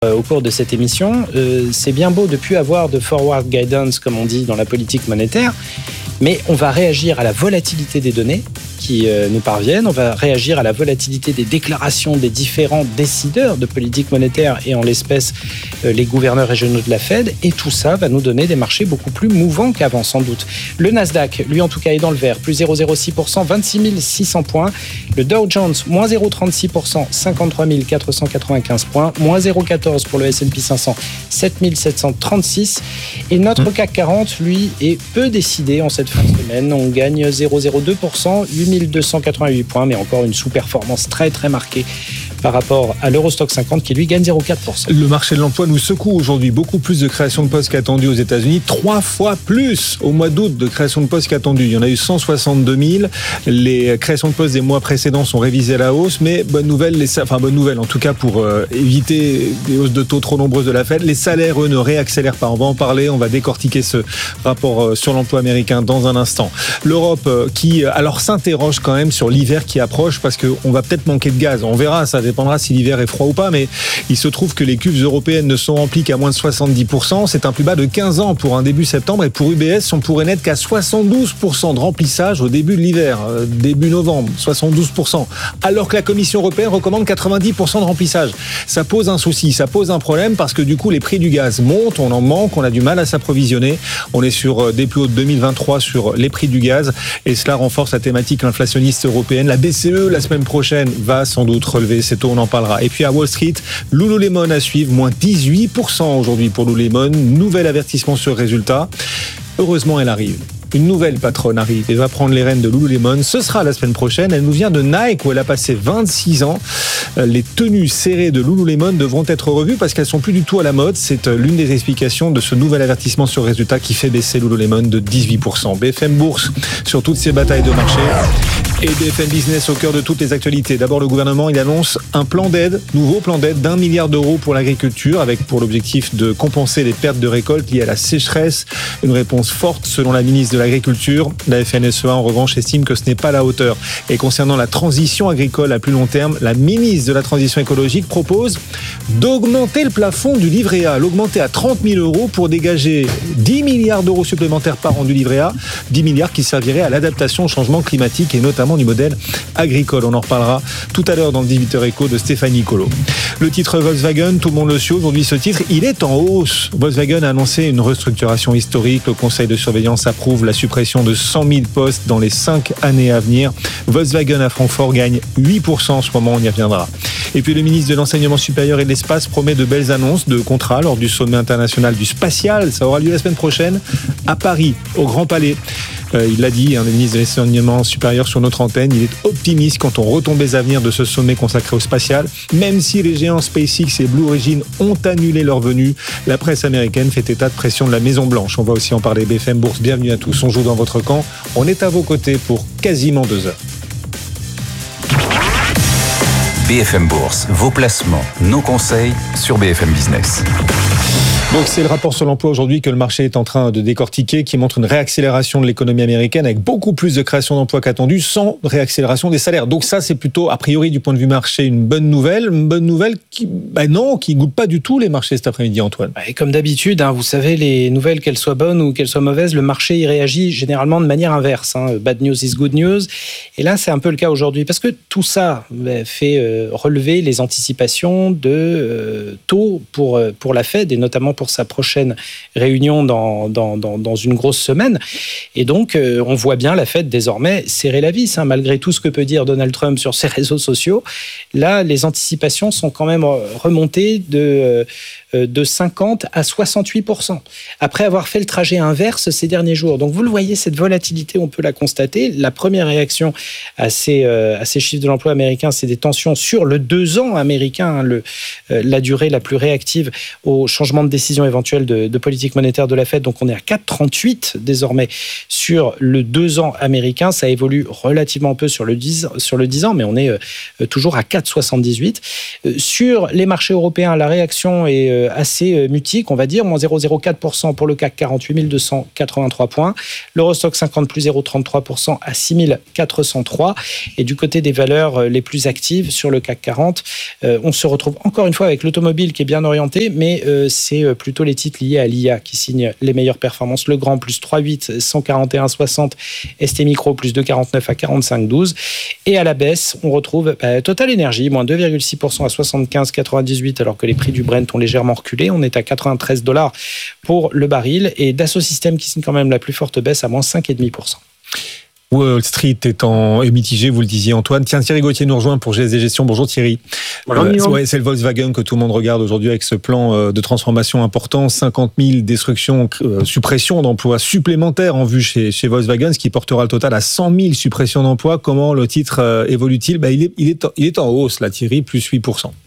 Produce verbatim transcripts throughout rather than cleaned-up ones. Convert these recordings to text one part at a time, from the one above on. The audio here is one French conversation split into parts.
euh, au cours de cette émission, euh, c'est bien beau de ne plus avoir de forward guidance, comme on dit dans la politique monétaire, mais on va réagir à la volatilité des données qui euh, nous parviennent, on va réagir à la volatilité des déclarations des différents décideurs de politique monétaire et en l'espèce euh, les gouverneurs régionaux de la Fed, et tout ça va nous donner des marchés beaucoup plus mouvants qu'avant sans doute. Le Nasdaq, lui en tout cas, est dans le vert, plus zéro virgule zéro six pour cent, vingt-six mille six cents points. Le Dow Jones, moins zéro virgule trente-six pour cent, cinquante-trois mille quatre cent quatre-vingt-quinze points, moins zéro virgule quatorze pour le S and P cinq cents, sept mille sept cent trente-six. Et notre mmh. C A C quarante, lui, est peu décidé en cette fin de semaine. On gagne zéro virgule zéro deux pour cent, huit mille deux cent quatre-vingt-huit points, mais encore une sous-performance très très marquée par rapport à l'Eurostock cinquante qui lui gagne zéro virgule quatre pour cent. Le marché de l'emploi nous secoue aujourd'hui. Beaucoup plus de création de postes qu'attendu aux États-Unis. Trois fois plus au mois d'août de création de postes qu'attendu. Il y en a eu cent soixante-deux mille. Les créations de postes des mois précédents sont révisées à la hausse, mais bonne nouvelle, les, enfin bonne nouvelle en tout cas pour euh, éviter des hausses de taux trop nombreuses de la Fed. Les salaires, eux, ne réaccélèrent pas. On va en parler, on va décortiquer ce rapport euh, sur l'emploi américain dans un instant. L'Europe euh, qui alors s'interroge quand même sur l'hiver qui approche parce qu'on va peut-être manquer de gaz. On verra, ça dépendra si l'hiver est froid ou pas, mais il se trouve que les cuves européennes ne sont remplies qu'à moins de soixante-dix pour cent. C'est un plus bas de quinze ans pour un début septembre, et pour U B S, on pourrait n'être qu'à soixante-douze pour cent de remplissage au début de l'hiver, début novembre, soixante-douze pour cent. Alors que la Commission européenne recommande quatre-vingt-dix pour cent de remplissage. Ça pose un souci, ça pose un problème parce que du coup, les prix du gaz montent, on en manque, on a du mal à s'approvisionner. On est sur des plus hauts de deux mille vingt-trois sur les prix du gaz, et cela renforce la thématique inflationniste européenne. La B C E, la semaine prochaine, va sans doute relever ses taux, on en parlera. Et puis à Wall Street, Lululemon à suivre, moins dix-huit pour cent aujourd'hui pour Lululemon. Nouvel avertissement sur résultat. Heureusement, elle arrive. Une nouvelle patronne arrive et va prendre les rênes de Lululemon. Ce sera la semaine prochaine. Elle nous vient de Nike où elle a passé vingt-six ans. Les tenues serrées de Lululemon devront être revues parce qu'elles sont plus du tout à la mode. C'est l'une des explications de ce nouvel avertissement sur résultat qui fait baisser Lululemon de dix-huit pour cent. B F M Bourse sur toutes ces batailles de marché. Et B F M Business au cœur de toutes les actualités. D'abord, le gouvernement, il annonce un plan d'aide, nouveau plan d'aide d'un milliard d'euros pour l'agriculture, avec pour l'objectif de compenser les pertes de récolte liées à la sécheresse. Une réponse forte selon la ministre de l'Agriculture. La F N S E A, en revanche, estime que ce n'est pas à la hauteur. Et concernant la transition agricole à plus long terme, la ministre de la Transition écologique propose d'augmenter le plafond du livret A, l'augmenter à trente mille euros pour dégager dix milliards d'euros supplémentaires par an du livret A, dix milliards qui serviraient à l'adaptation au changement climatique et notamment du modèle agricole. On en reparlera tout à l'heure dans le dix-huit heures éco de Stéphanie Colo. Le titre Volkswagen, tout le monde le suit aujourd'hui, ce titre, il est en hausse. Volkswagen a annoncé une restructuration historique. Le conseil de surveillance approuve la suppression de cent mille postes dans les cinq années à venir. Volkswagen à Francfort gagne huit pour cent en ce moment, on y reviendra. Et puis le ministre de l'Enseignement supérieur et de l'Espace promet de belles annonces de contrats lors du sommet international du spatial. Ça aura lieu la semaine prochaine à Paris, au Grand Palais. Euh, il l'a dit, hein, le ministre de l'Enseignement supérieur sur notre antenne, il est optimiste quant aux retombées à venir de ce sommet consacré au spatial. Même si les géants SpaceX et Blue Origin ont annulé leur venue, la presse américaine fait état de pression de la Maison-Blanche. On va aussi en parler. B F M Bourse, bienvenue à tous. On joue dans votre camp. On est à vos côtés pour quasiment deux heures. B F M Bourse, vos placements, nos conseils sur B F M Business. Donc c'est le rapport sur l'emploi aujourd'hui que le marché est en train de décortiquer, qui montre une réaccélération de l'économie américaine avec beaucoup plus de création d'emplois qu'attendu, sans réaccélération des salaires. Donc ça, c'est plutôt, a priori, du point de vue marché, une bonne nouvelle. Une bonne nouvelle qui, ben non, qui goûte pas du tout les marchés cet après-midi, Antoine. Et comme d'habitude, hein, vous savez, les nouvelles, qu'elles soient bonnes ou qu'elles soient mauvaises, le marché y réagit généralement de manière inverse. Hein. Bad news is good news. Et là, c'est un peu le cas aujourd'hui, parce que tout ça fait euh, relever les anticipations de euh, taux pour, pour la Fed, et notamment pour sa prochaine réunion dans, dans, dans, dans une grosse semaine. Et donc, euh, on voit bien la Fed désormais serrer la vis, hein, malgré tout ce que peut dire Donald Trump sur ses réseaux sociaux. Là, les anticipations sont quand même remontées de, euh, de cinquante à soixante-huit pour cent, après avoir fait le trajet inverse ces derniers jours. Donc, vous le voyez, cette volatilité, on peut la constater. La première réaction à ces, euh, à ces chiffres de l'emploi américain, c'est des tensions sur le deux ans américain, hein, le, euh, la durée la plus réactive au changement de décision décision éventuelle de, de politique monétaire de la Fed. Donc on est à quatre virgule trente-huit désormais sur le deux ans américain. Ça évolue relativement peu sur le dix, sur le dix ans, mais on est euh, toujours à quatre virgule soixante-dix-huit. Euh, sur les marchés européens, la réaction est euh, assez euh, mutique, on va dire, moins zéro virgule zéro quatre pour cent pour le C A C quarante, huit mille deux cent quatre-vingt-trois points. L'Eurostoxx cinquante plus zéro virgule trente-trois pour cent à six mille quatre cent trois. Et du côté des valeurs les plus actives sur le C A C quarante, euh, on se retrouve encore une fois avec l'automobile qui est bien orienté, mais euh, c'est plutôt les titres liés à l'I A qui signent les meilleures performances. Legrand plus trois virgule huit, cent quarante et un virgule soixante. S T Micro plus deux virgule quarante-neuf à quarante-cinq virgule douze. Et à la baisse, on retrouve bah, Total Energy, moins deux virgule six pour cent à soixante-quinze virgule quatre-vingt-dix-huit, alors que les prix du Brent ont légèrement reculé. On est à quatre-vingt-treize dollars pour le baril. Et Dassault Systèmes qui signe quand même la plus forte baisse à moins cinq virgule cinq pour cent. Wall Street est en est mitigé, vous le disiez Antoine. Tiens, Thierry Gauthier nous rejoint pour G S D Gestion. Bonjour Thierry. Bonjour, euh, ouais, c'est le Volkswagen que tout le monde regarde aujourd'hui avec ce plan de transformation important. cinquante mille destructions, euh, suppressions d'emplois supplémentaires en vue chez, chez Volkswagen, ce qui portera le total à cent mille suppressions d'emplois. Comment le titre euh, évolue-t-il? bah, il, est, il, est, il est en hausse là, Thierry, plus huit pour cent.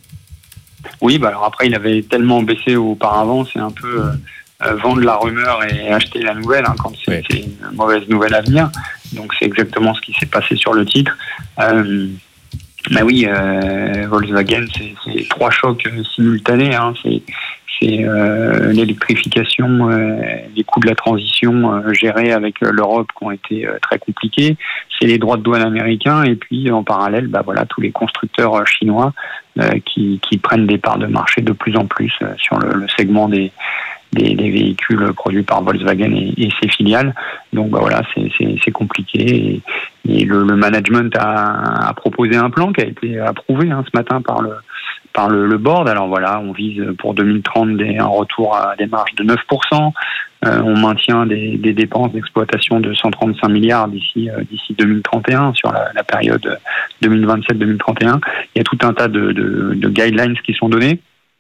Oui, bah alors après, il avait tellement baissé auparavant, c'est un peu... Euh... Euh, vendre la rumeur et acheter la nouvelle hein, quand c'est, oui. c'est une mauvaise nouvelle à venir. Donc c'est exactement ce qui s'est passé sur le titre. Euh, mais oui, euh, Volkswagen, c'est, c'est trois chocs simultanés. Hein. C'est, c'est euh, l'électrification, euh, les coûts de la transition euh, gérés avec l'Europe qui ont été euh, très compliqués. C'est les droits de douane américains et puis en parallèle, bah voilà, tous les constructeurs chinois euh, qui, qui prennent des parts de marché de plus en plus euh, sur le, le segment des Des, des véhicules produits par Volkswagen et, et ses filiales. Donc bah voilà, c'est, c'est, c'est compliqué. Et, et le, le management a, a proposé un plan qui a été approuvé hein, ce matin par le par le, le board. Alors voilà, on vise pour deux mille trente des, un retour à des marges de neuf pour cent. Euh, on maintient des, des dépenses d'exploitation de cent trente-cinq milliards d'ici euh, d'ici deux mille trente et un sur la, la période deux mille vingt-sept deux mille trente et un. Il y a tout un tas de, de, de guidelines qui sont donnés.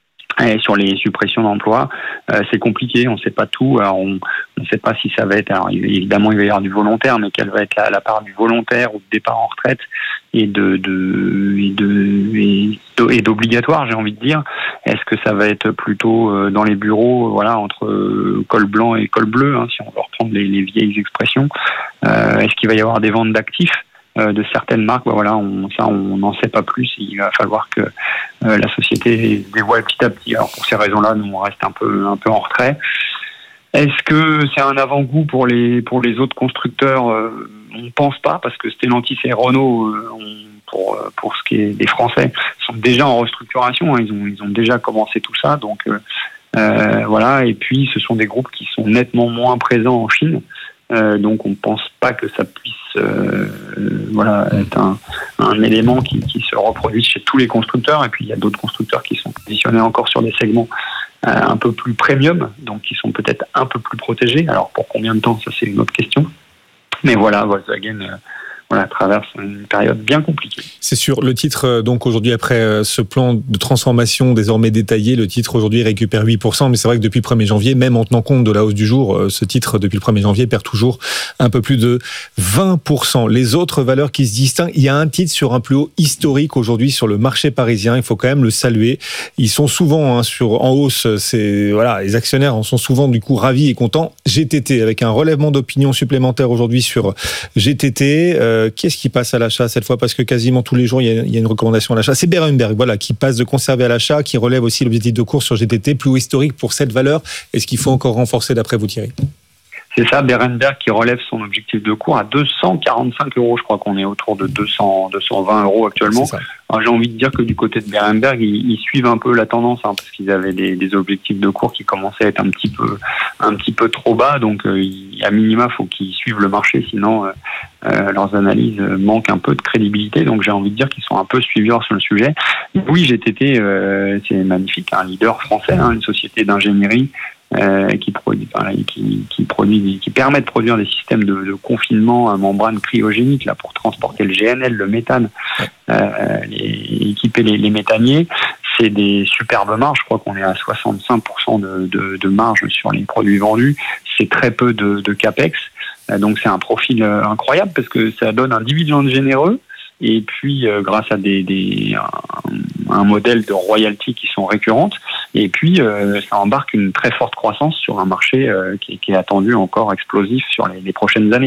Et sur les suppressions d'emplois, euh, c'est compliqué, on ne sait pas tout. Alors on ne sait pas si ça va être, alors évidemment il va y avoir du volontaire, mais quelle va être la, la part du volontaire ou de départ en retraite et de, de, et, de, et, de, et d'obligatoire, j'ai envie de dire. Est-ce que ça va être plutôt dans les bureaux, voilà, entre col blanc et col bleu, hein, si on veut reprendre les, les vieilles expressions. Euh, est-ce qu'il va y avoir des ventes d'actifs de certaines marques? Bah voilà, on, ça on n'en sait pas plus. Il va falloir que euh, la société dévoile petit à petit. Alors pour ces raisons-là, nous on reste un peu un peu en retrait. Est-ce que c'est un avant-goût pour les pour les autres constructeurs? euh, On ne pense pas, parce que Stellantis et Renault, euh, on, pour pour ce qui est des Français, sont déjà en restructuration. Hein, ils ont ils ont déjà commencé tout ça. Donc euh, euh, voilà. Et puis ce sont des groupes qui sont nettement moins présents en Chine. Euh, donc on ne pense pas que ça puisse euh, euh, voilà, être un, un élément qui, qui se reproduise chez tous les constructeurs. Et puis il y a d'autres constructeurs qui sont positionnés encore sur des segments euh, un peu plus premium, donc qui sont peut-être un peu plus protégés. Alors pour combien de temps, ça c'est une autre question. Mais voilà, Volkswagen euh, voilà, traverse une période bien compliquée. C'est sûr. Le titre, donc aujourd'hui, après ce plan de transformation désormais détaillé, le titre aujourd'hui récupère huit pour cent, mais c'est vrai que depuis le premier janvier, même en tenant compte de la hausse du jour, ce titre, depuis le premier janvier, perd toujours un peu plus de vingt pour cent. Les autres valeurs qui se distinguent, il y a un titre sur un plus haut historique aujourd'hui sur le marché parisien, il faut quand même le saluer. Ils sont souvent hein, sur, en hausse, c'est, voilà, les actionnaires en sont souvent du coup ravis et contents. G T T, avec un relèvement d'opinion supplémentaire aujourd'hui sur G T T, euh, qui est-ce qui passe à l'achat cette fois? Parce que quasiment tous les jours, il y a, il y a une recommandation à l'achat. C'est Berenberg, voilà, qui passe de conserver à l'achat, qui relève aussi l'objectif de cours sur G T T, plus haut historique pour cette valeur. Est-ce qu'il faut encore renforcer d'après vous, Thierry? C'est ça, Berenberg qui relève son objectif de cours à deux cent quarante-cinq euros. Je crois qu'on est autour de deux cents, deux cent vingt euros actuellement. Alors, j'ai envie de dire que du côté de Berenberg, ils, ils suivent un peu la tendance, hein, parce qu'ils avaient des, des objectifs de cours qui commençaient à être un petit peu, un petit peu trop bas. Donc, euh, à minima, faut qu'ils suivent le marché, sinon euh, euh, leurs analyses manquent un peu de crédibilité. Donc, j'ai envie de dire qu'ils sont un peu suiveurs sur le sujet. Oui, G T T, euh, c'est magnifique, un leader français, hein, une société d'ingénierie. Euh, qui produit, enfin, qui, qui produit, qui permet de produire des systèmes de, de confinement à membrane cryogénique là pour transporter le G N L, le méthane, euh, et équiper les, les méthaniers. C'est des superbes marges. Je crois qu'on est à soixante-cinq pour cent de, de, de marge sur les produits vendus. C'est très peu de, de capex. Euh, donc c'est un profil euh, incroyable parce que ça donne un dividende généreux. et puis euh, grâce à des, des un, un modèle de royalty qui sont récurrentes, et puis euh, ça embarque une très forte croissance sur un marché euh, qui, qui est attendu encore explosif sur les, les prochaines années.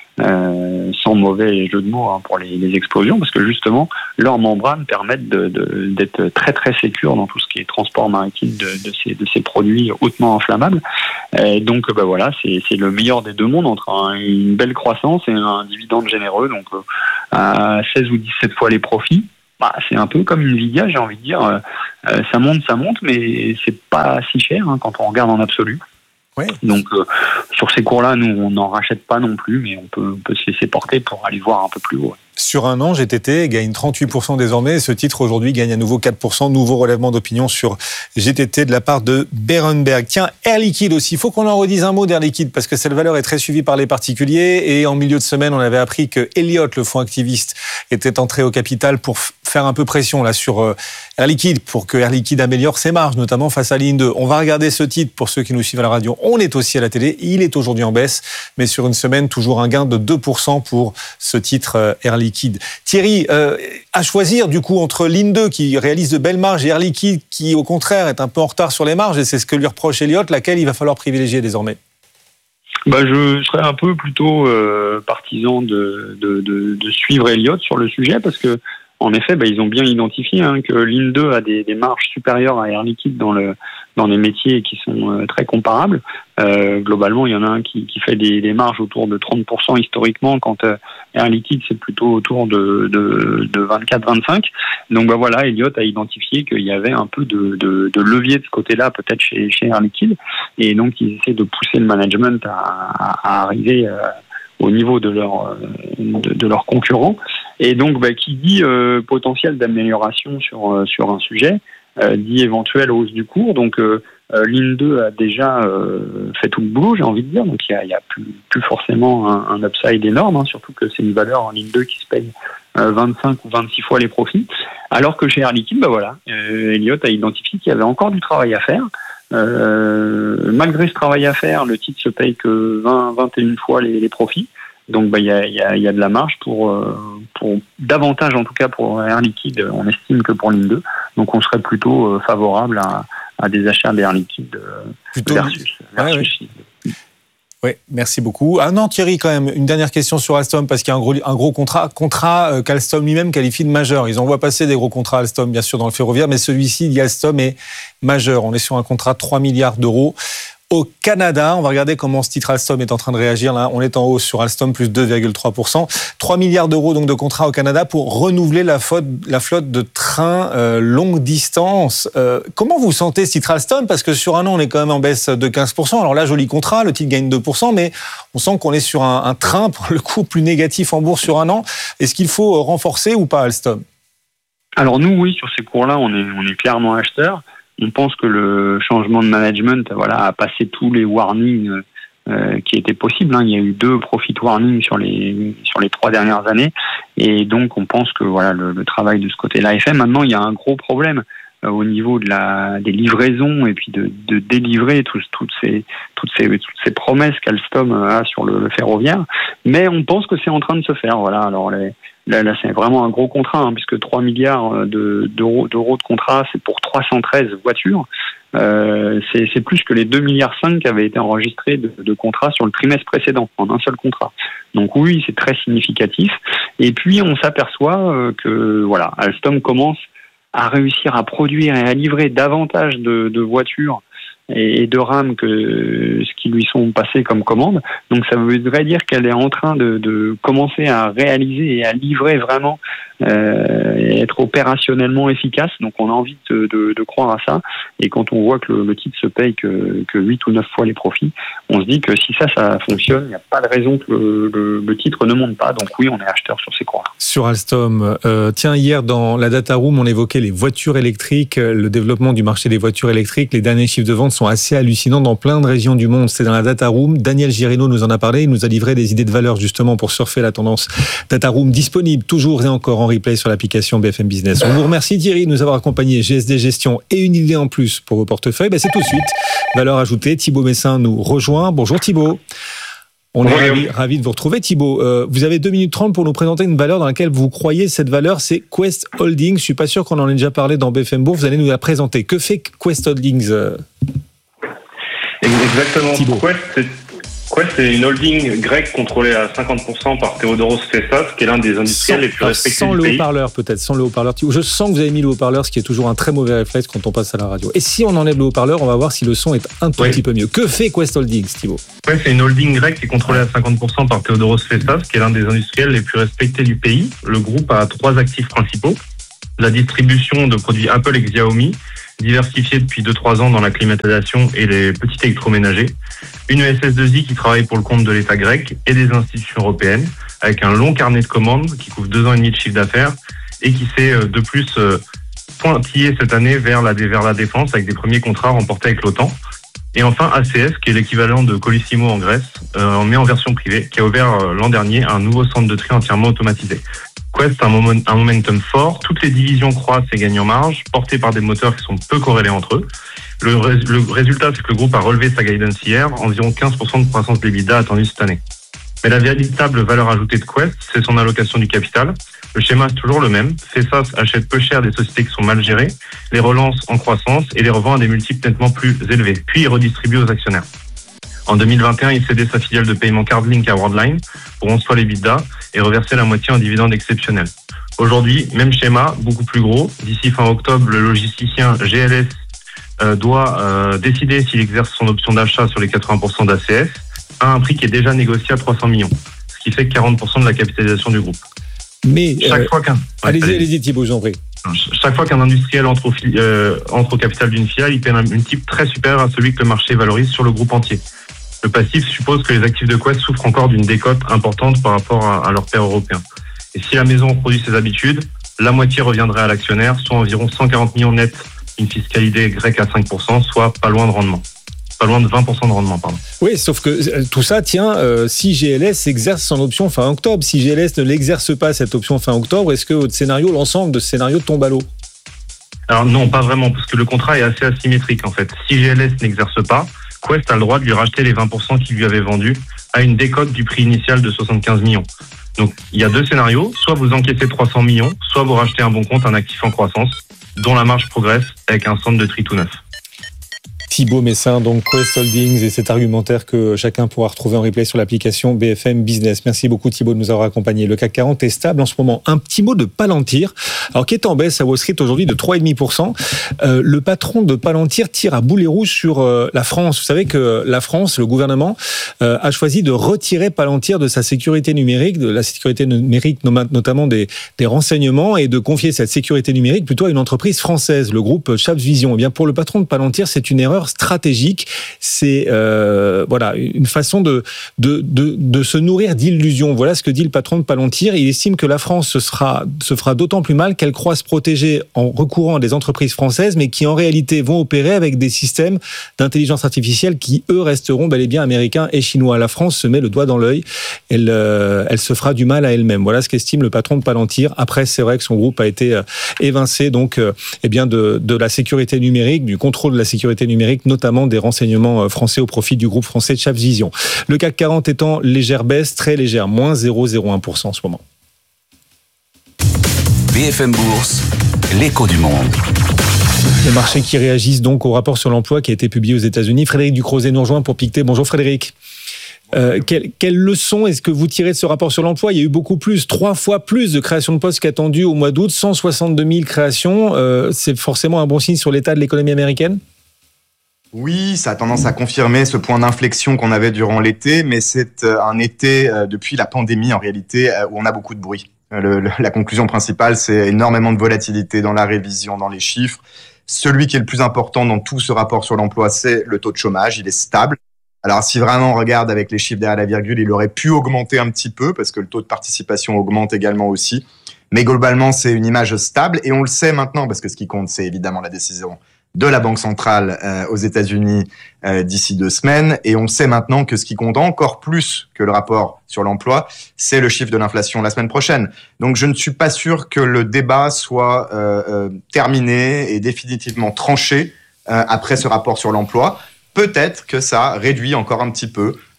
Euh, sans mauvais jeu de mots hein, pour les, les explosions, parce que justement leurs membranes permettent de, de, d'être très très sécures dans tout ce qui est transport maritime de, de, ces, de ces produits hautement inflammables. Et donc bah voilà, c'est, c'est le meilleur des deux mondes entre un, une belle croissance et un dividende généreux, donc euh, à seize ou dix-sept fois les profits. Bah, c'est un peu comme une Nvidia, j'ai envie de dire, euh, ça monte, ça monte, mais c'est pas si cher hein, quand on regarde en absolu. Oui. Donc euh, sur ces cours-là, nous on n'en rachète pas non plus, mais on peut, on peut se laisser porter pour aller voir un peu plus haut. Sur un an, G T T gagne trente-huit pour cent désormais. Ce titre aujourd'hui gagne à nouveau quatre pour cent. Nouveau relèvement d'opinion sur G T T de la part de Berenberg. Tiens, Air Liquide aussi. Il faut qu'on en redise un mot d'Air Liquide parce que cette valeur est très suivie par les particuliers. Et en milieu de semaine, on avait appris que Elliott, le fonds activiste, était entré au capital pour faire un peu pression là sur Air Liquide pour que Air Liquide améliore ses marges, notamment face à Ligne deux. On va regarder ce titre pour ceux qui nous suivent à la radio. On est aussi à la télé. Il est aujourd'hui en baisse, mais sur une semaine, toujours un gain de deux pour cent pour ce titre Air Liquide. Thierry, euh, à choisir du coup entre Ligne deux qui réalise de belles marges et Air Liquide qui au contraire est un peu en retard sur les marges, et c'est ce que lui reproche Elliott, laquelle il va falloir privilégier désormais? Bah, je serais un peu plutôt euh, partisan de, de, de, de suivre Elliott sur le sujet, parce que en effet, bah, ils ont bien identifié hein, que Ligne deux a des, des marges supérieures à Air Liquide dans, le, dans des métiers qui sont euh, très comparables. Euh, globalement, il y en a un qui, qui fait des, des marges autour de trente pour cent historiquement, quand euh, Air Liquide, c'est plutôt autour de, de, de vingt-quatre à vingt-cinq. Donc bah, voilà, Elliott a identifié qu'il y avait un peu de, de, de levier de ce côté-là, peut-être chez, chez Air Liquide. Et donc, ils essaient de pousser le management à, à, à arriver euh, au niveau de leur, de, de leurs concurrents. Et donc, bah, qui dit euh, potentiel d'amélioration sur euh, sur un sujet, euh, dit éventuelle hausse du cours. Donc, euh, euh, Ligne deux a déjà euh, fait tout le boulot, j'ai envie de dire. Donc, il y a, il y a plus, plus forcément un, un upside énorme, hein, surtout que c'est une valeur en Ligne deux qui se paye euh, vingt-cinq ou vingt-six fois les profits. Alors que chez Air Liquide, bah voilà, euh, Elliott a identifié qu'il y avait encore du travail à faire. Euh, malgré ce travail à faire, le titre se paye que vingt à vingt et une fois les, les profits. Donc, bah, il y a, y a, y a de la marge pour, euh, pour davantage, en tout cas pour Air Liquide, on estime que pour Ligne deux. Donc, on serait plutôt euh, favorable à, à des achats d'Air Liquide euh, plutôt versus, versus ouais, ouais. Oui, merci beaucoup. Ah non, Thierry, quand même, une dernière question sur Alstom, parce qu'il y a un gros, un gros contrat, contrat euh, qu'Alstom lui-même qualifie de majeur. Ils envoient passer des gros contrats Alstom, bien sûr, dans le ferroviaire, mais celui-ci, dit Alstom, est majeur. On est sur un contrat de trois milliards d'euros. Au Canada, on va regarder comment ce titre Alstom est en train de réagir. Là, on est en hausse sur Alstom, plus deux virgule trois pour cent. trois milliards d'euros donc de contrats au Canada pour renouveler la flotte, la flotte de trains euh, longue distance. Euh, comment vous sentez ce titre Alstom? Parce que sur un an, on est quand même en baisse de quinze pour cent. Alors là, joli contrat, le titre gagne deux pour cent, mais on sent qu'on est sur un, un train, pour le coup, plus négatif en bourse sur un an. Est-ce qu'il faut renforcer ou pas Alstom? Alors nous, oui, sur ces cours-là, on est, on est clairement acheteurs. On pense que le changement de management, voilà, a passé tous les warnings euh, qui étaient possibles. Hein. Il y a eu deux profit warnings sur les sur les trois dernières années, et donc on pense que voilà le, le travail de ce côté-là est fait. Maintenant, il y a un gros problème euh, au niveau de la des livraisons et puis de, de délivrer tous, toutes ces toutes ces toutes ces promesses qu'Alstom a sur le, le ferroviaire. Mais on pense que c'est en train de se faire. Voilà. Alors les Là, là, c'est vraiment un gros contrat, hein, puisque trois milliards de, d'euros, d'euros de contrat, c'est pour trois cent treize voitures. Euh, c'est, c'est plus que les deux virgule cinq milliards qui avaient été enregistrés de, de contrats sur le trimestre précédent, en un seul contrat. Donc oui, c'est très significatif. Et puis, on s'aperçoit euh, que voilà, Alstom commence à réussir à produire et à livrer davantage de, de voitures et de rames que ce qui lui sont passés comme commande. Donc ça voudrait dire qu'elle est en train de, de commencer à réaliser et à livrer vraiment euh, et être opérationnellement efficace. Donc on a envie de, de, de croire à ça. Et quand on voit que le, le titre se paye que, que huit ou neuf fois les profits, on se dit que si ça, ça fonctionne, il n'y a pas de raison que le, le, le titre ne monte pas. Donc oui, on est acheteur sur ces cours. Sur Alstom, euh, tiens, hier dans la data room, on évoquait les voitures électriques, le développement du marché des voitures électriques. Les derniers chiffres de vente sont assez hallucinants dans plein de régions du monde. C'est dans la data room. Daniel Girino nous en a parlé. Il nous a livré des idées de valeur justement pour surfer la tendance. Data room disponible toujours et encore en replay sur l'application B F M Business. On vous remercie Thierry de nous avoir accompagnés. G S D Gestion et une idée en plus pour vos portefeuilles. Ben, c'est tout de suite. Valeur ajoutée. Thibaut Messin nous rejoint. Bonjour Thibaut. On est Ouais. ravis ravi de vous retrouver. Thibaut, euh, vous avez deux minutes trente pour nous présenter une valeur dans laquelle vous croyez. Cette valeur, c'est Quest Holdings. Je suis pas sûr qu'on en ait déjà parlé dans B F M Bourse. Vous allez nous la présenter. Que fait Quest Holdings euh Exactement. Thibaut. Quest, c'est, Quest, c'est une holding grecque contrôlée à cinquante pour cent par Theodoros Fessas, qui est l'un des industriels les plus alors, respectés sans du le pays. haut-parleur, peut-être. Sans le haut-parleur. Je sens que vous avez mis le haut-parleur, ce qui est toujours un très mauvais réflexe quand on passe à la radio. Et si on enlève le haut-parleur, on va voir si le son est un tout Oui. petit peu mieux. Que fait Quest Holdings, Thibaut? Quest, c'est une holding grecque qui est contrôlée à cinquante pour cent par Theodoros Fessas, qui est l'un des industriels les plus respectés du pays. Le groupe a trois actifs principaux. La distribution de produits Apple et Xiaomi, diversifiée depuis deux à trois ans dans la climatisation et les petits électroménagers. Une S S deux I qui travaille pour le compte de l'État grec et des institutions européennes, avec un long carnet de commandes qui couvre deux ans et demi de chiffre d'affaires et qui s'est de plus pointillé cette année vers la, vers la défense avec des premiers contrats remportés avec l'OTAN. Et enfin A C S, qui est l'équivalent de Colissimo en Grèce, euh, mais en version privée, qui a ouvert euh, l'an dernier un nouveau centre de tri entièrement automatisé. Quest a un, moment, un momentum fort, toutes les divisions croissent et gagnent en marge, portées par des moteurs qui sont peu corrélés entre eux. Le, le résultat, c'est que le groupe a relevé sa guidance hier, environ quinze pour cent de croissance de l'EBITDA attendue cette année. Mais la véritable valeur ajoutée de Quest, c'est son allocation du capital. Le schéma, c'est toujours le même. Fessas achète peu cher des sociétés qui sont mal gérées, les relance en croissance et les revend à des multiples nettement plus élevés. Puis il redistribue aux actionnaires. En deux mille vingt et un, il cédait sa filiale de paiement Cardlink à Worldline pour onze fois l'EBITDA et reversait la moitié en dividende exceptionnel. Aujourd'hui, même schéma, beaucoup plus gros. D'ici fin octobre, le logisticien G L S euh, doit euh, décider s'il exerce son option d'achat sur les quatre-vingts pour cent d'A C S à un prix qui est déjà négocié à trois cents millions, ce qui fait quarante pour cent de la capitalisation du groupe. Mais Chaque euh, fois qu'un... allez-y, Ouais, allez-y, Thibaut, j'en prie. Chaque fois qu'un industriel entre au, fi- euh, entre au capital d'une filiale, il paie un multiple très supérieur à celui que le marché valorise sur le groupe entier. Le passif suppose que les actifs de Quest souffrent encore d'une décote importante par rapport à, à leurs pairs européens. Et si la maison reproduit ses habitudes, la moitié reviendrait à l'actionnaire, soit environ cent quarante millions net, une fiscalité grecque à cinq pour cent, soit pas loin de rendement. Pas loin de vingt pour cent de rendement, pardon. Oui, sauf que euh, tout ça tient euh, si G L S exerce son option fin octobre. Si G L S ne l'exerce pas, cette option fin octobre, est-ce que votre scénario, l'ensemble de ce scénario tombe à l'eau? Alors non, pas vraiment, parce que le contrat est assez asymétrique en fait. Si G L S n'exerce pas, Quest a le droit de lui racheter les vingt pour cent qu'il lui avait vendus à une décote du prix initial de soixante-quinze millions. Donc il y a deux scénarios, soit vous encaissez trois cents millions, soit vous rachetez un bon compte, un actif en croissance, dont la marge progresse avec un centre de tri tout neuf. Thibaut Messin, donc Quest Holdings et cet argumentaire que chacun pourra retrouver en replay sur l'application B F M Business. Merci beaucoup Thibaut de nous avoir accompagnés. Le C A C quarante est stable en ce moment. Un petit mot de Palantir, alors qui est en baisse à Wall Street aujourd'hui de trois virgule cinq pour cent. Euh, le patron de Palantir tire à boulet rouge sur euh, la France. Vous savez que la France, le gouvernement, euh, a choisi de retirer Palantir de sa sécurité numérique, de la sécurité numérique notamment des, des renseignements, et de confier cette sécurité numérique plutôt à une entreprise française, le groupe Chapsvision. Eh bien, pour le patron de Palantir, c'est une erreur stratégique. C'est euh, voilà une façon de, de, de, de se nourrir d'illusions. Voilà ce que dit le patron de Palantir. Il estime que la France se, sera, se fera d'autant plus mal qu'elle croit se protéger en recourant à des entreprises françaises, mais qui en réalité vont opérer avec des systèmes d'intelligence artificielle qui, eux, resteront bel et bien américains et chinois. La France se met le doigt dans l'œil. Elle, euh, elle se fera du mal à elle-même. Voilà ce qu'estime le patron de Palantir. Après, c'est vrai que son groupe a été euh, évincé donc, euh, eh bien de, de la sécurité numérique, du contrôle de la sécurité numérique, notamment des renseignements français au profit du groupe français de Chapsvision. Le C A C quarante est en légère baisse, très légère, moins zéro virgule zéro un pour cent en ce moment. B F M Bourse, l'écho du monde. Les marchés qui réagissent donc au rapport sur l'emploi qui a été publié aux États-Unis. Frédéric Ducrozet nous rejoint pour piqueter. Bonjour Frédéric. Euh, quelle, quelle leçon est-ce que vous tirez de ce rapport sur l'emploi? Il y a eu beaucoup plus, trois fois plus de créations de postes qu'attendu au mois d'août, cent soixante-deux mille créations. Euh, c'est forcément un bon signe sur l'état de l'économie américaine? Oui, ça a tendance à confirmer ce point d'inflexion qu'on avait durant l'été, mais c'est un été euh, depuis la pandémie en réalité euh, où on a beaucoup de bruit. Le, le, la conclusion principale, c'est énormément de volatilité dans la révision, dans les chiffres. Celui qui est le plus important dans tout ce rapport sur l'emploi, c'est le taux de chômage. Il est stable. Alors, si vraiment on regarde avec les chiffres derrière la virgule, il aurait pu augmenter un petit peu parce que le taux de participation augmente également aussi. Mais globalement, c'est une image stable et on le sait maintenant parce que ce qui compte, c'est évidemment la décision de la Banque centrale euh, aux États-Unis euh, d'ici deux semaines. Et on sait maintenant que ce qui compte encore plus que le rapport sur l'emploi, c'est le chiffre de l'inflation la semaine prochaine. Donc, je ne suis pas sûr que le débat soit euh, euh, terminé et définitivement tranché euh, après ce rapport sur l'emploi. Peut-être que ça réduit encore un petit peu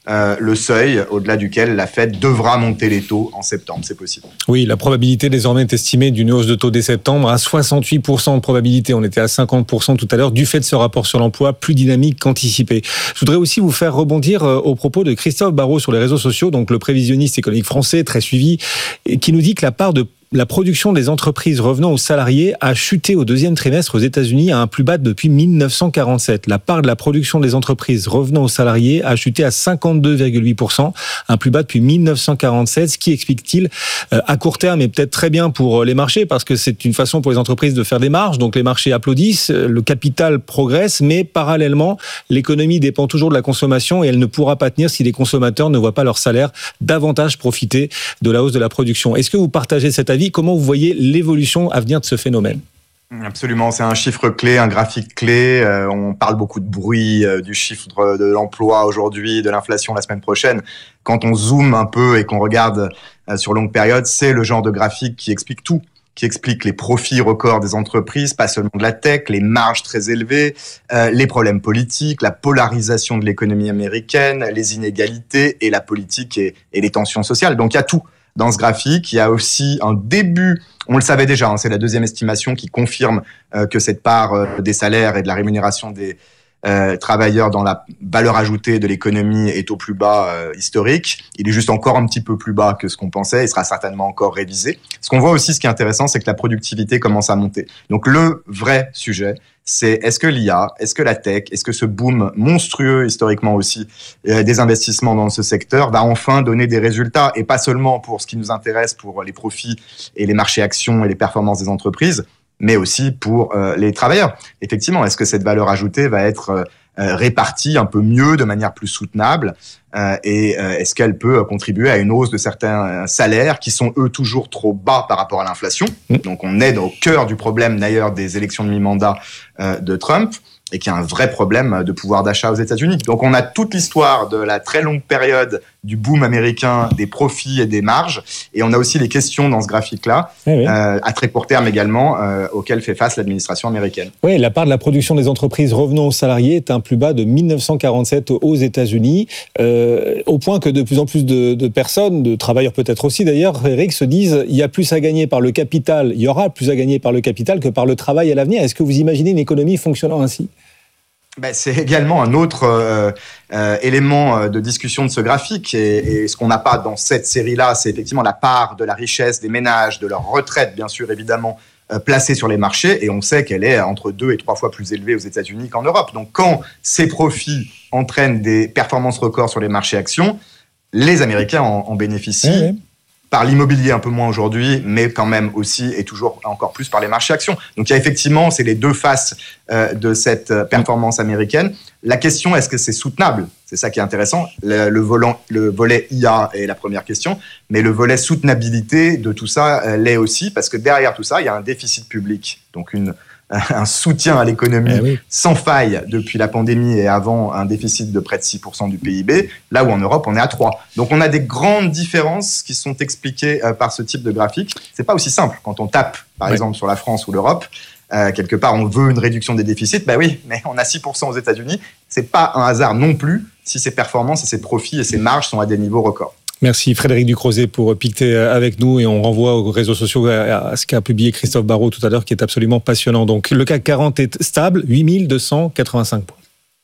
euh, le seuil au-delà duquel la Fed devra monter les taux en septembre. C'est possible. Oui, la probabilité désormais est estimée d'une hausse de taux dès septembre à soixante-huit pour cent de probabilité. On était à cinquante pour cent tout à l'heure du fait de ce rapport sur l'emploi plus dynamique qu'anticipé. Je voudrais aussi vous faire rebondir au propos de Christophe Barrot sur les réseaux sociaux, donc le prévisionniste économique français très suivi, qui nous dit que la part de la production des entreprises revenant aux salariés a chuté au deuxième trimestre aux États-Unis à un plus bas depuis mille neuf cent quarante-sept. La part de la production des entreprises revenant aux salariés a chuté à cinquante-deux virgule huit pour cent, un plus bas depuis mille neuf cent quarante-sept. Ce qui explique-t-il à court terme et peut-être très bien pour les marchés, parce que c'est une façon pour les entreprises de faire des marges. Donc les marchés applaudissent, le capital progresse, mais parallèlement, l'économie dépend toujours de la consommation et elle ne pourra pas tenir si les consommateurs ne voient pas leur salaire davantage profiter de la hausse de la production. Est-ce que vous partagez cet avis ? Comment vous voyez l'évolution à venir de ce phénomène ? Absolument, c'est un chiffre clé, un graphique clé. Euh, on parle beaucoup de bruit, euh, du chiffre de l'emploi aujourd'hui, de l'inflation la semaine prochaine. Quand on zoome un peu et qu'on regarde euh, sur longue période, c'est le genre de graphique qui explique tout, qui explique les profits records des entreprises, pas seulement de la tech, les marges très élevées, euh, les problèmes politiques, la polarisation de l'économie américaine, les inégalités et la politique et, et les tensions sociales. Donc il y a tout. Dans ce graphique, il y a aussi un début, on le savait déjà, hein, c'est la deuxième estimation qui confirme euh, que cette part euh, des salaires et de la rémunération des euh, travailleurs dans la valeur ajoutée de l'économie est au plus bas euh, historique. Il est juste encore un petit peu plus bas que ce qu'on pensait, il sera certainement encore révisé. Ce qu'on voit aussi, ce qui est intéressant, c'est que la productivité commence à monter. Donc le vrai sujet, c'est est-ce que l'I A, est-ce que la tech, est-ce que ce boom monstrueux historiquement aussi euh, des investissements dans ce secteur va enfin donner des résultats, et pas seulement pour ce qui nous intéresse, pour les profits et les marchés actions et les performances des entreprises, mais aussi pour euh, les travailleurs. Effectivement, est-ce que cette valeur ajoutée va être euh, répartie un peu mieux, de manière plus soutenable, euh, et euh, est-ce qu'elle peut contribuer à une hausse de certains salaires qui sont, eux, toujours trop bas par rapport à l'inflation. Donc on est au cœur du problème d'ailleurs des élections de mi-mandat euh, de Trump, et qui a un vrai problème de pouvoir d'achat aux États-Unis. Donc on a toute l'histoire de la très longue période du boom américain, des profits et des marges, et on a aussi les questions dans ce graphique-là, oui, oui. Euh, à très court terme également, euh, auxquelles fait face l'administration américaine. Oui, la part de la production des entreprises revenant aux salariés est un plus bas de mille neuf cent quarante-sept aux États-Unis, euh, au point que de plus en plus de, de personnes, de travailleurs peut-être aussi d'ailleurs, Eric, se disent il y a plus à gagner par le capital, il y aura plus à gagner par le capital que par le travail à l'avenir. Est-ce que vous imaginez une économie fonctionnant ainsi ? Ben, c'est également un autre euh, euh, élément de discussion de ce graphique, et, et ce qu'on n'a pas dans cette série-là, c'est effectivement la part de la richesse des ménages, de leur retraite, bien sûr, évidemment, euh, placée sur les marchés, et on sait qu'elle est entre deux et trois fois plus élevée aux États-Unis qu'en Europe. Donc, quand ces profits entraînent des performances records sur les marchés actions, les Américains en, en bénéficient. Oui, oui. Par l'immobilier un peu moins aujourd'hui, mais quand même aussi et toujours encore plus par les marchés actions. Donc il y a effectivement, c'est les deux faces euh, de cette performance américaine. La question, est-ce que c'est soutenable ? C'est ça qui est intéressant. Le, le, volant, le volet I A est la première question, mais le volet soutenabilité de tout ça euh, l'est aussi, parce que derrière tout ça, il y a un déficit public, donc une un soutien à l'économie eh oui. sans faille depuis la pandémie, et avant un déficit de près de six pour cent du P I B, là où en Europe on est à trois. Donc on a des grandes différences qui sont expliquées euh, par ce type de graphique. C'est pas aussi simple quand on tape par oui. exemple sur la France ou l'Europe. Euh, quelque part on veut une réduction des déficits, ben oui, mais on a six pour cent aux États-Unis. C'est pas un hasard non plus si ces performances et ces profits et ces marges sont à des niveaux records. Merci Frédéric Ducrozet pour piqueter avec nous, et on renvoie aux réseaux sociaux à ce qu'a publié Christophe Barrot tout à l'heure, qui est absolument passionnant. Donc le C A C quarante est stable, huit mille deux cent quatre-vingt-cinq points.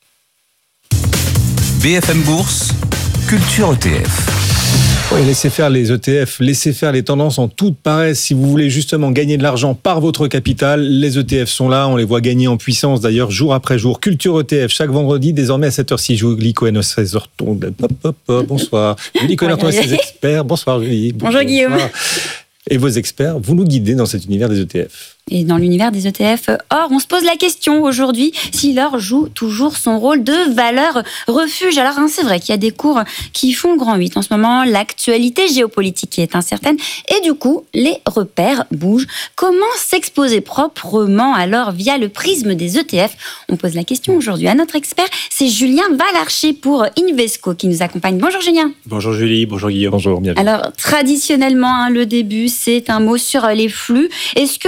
B F M Bourse, Culture E T F. Oui, laissez faire les E T F, laissez faire les tendances en toute paresse. Si vous voulez justement gagner de l'argent par votre capital, les E T F sont là. On les voit gagner en puissance d'ailleurs jour après jour. Culture E T F chaque vendredi, désormais à sept heures six. Julie Cohen, seize heures. Hop, hop, hop, bonsoir. Julie Cohen, ses experts. Bonsoir Julie. Bonjour, Bonjour Guillaume. Et vos experts, vous nous guidez dans cet univers des E T F. Et dans l'univers des E T F, or, on se pose la question aujourd'hui si l'or joue toujours son rôle de valeur refuge. Alors, hein, c'est vrai qu'il y a des cours qui font grand huit en ce moment, l'actualité géopolitique est incertaine et du coup, les repères bougent. Comment s'exposer proprement alors via le prisme des E T F ? On pose la question aujourd'hui à notre expert, c'est Julien Valarcher pour Invesco qui nous accompagne. Bonjour Julien. Bonjour Julie, bonjour Guillaume. Bonjour, bienvenue. Alors, traditionnellement, hein, le début, c'est un mot sur les flux. Est-ce que, est-ce que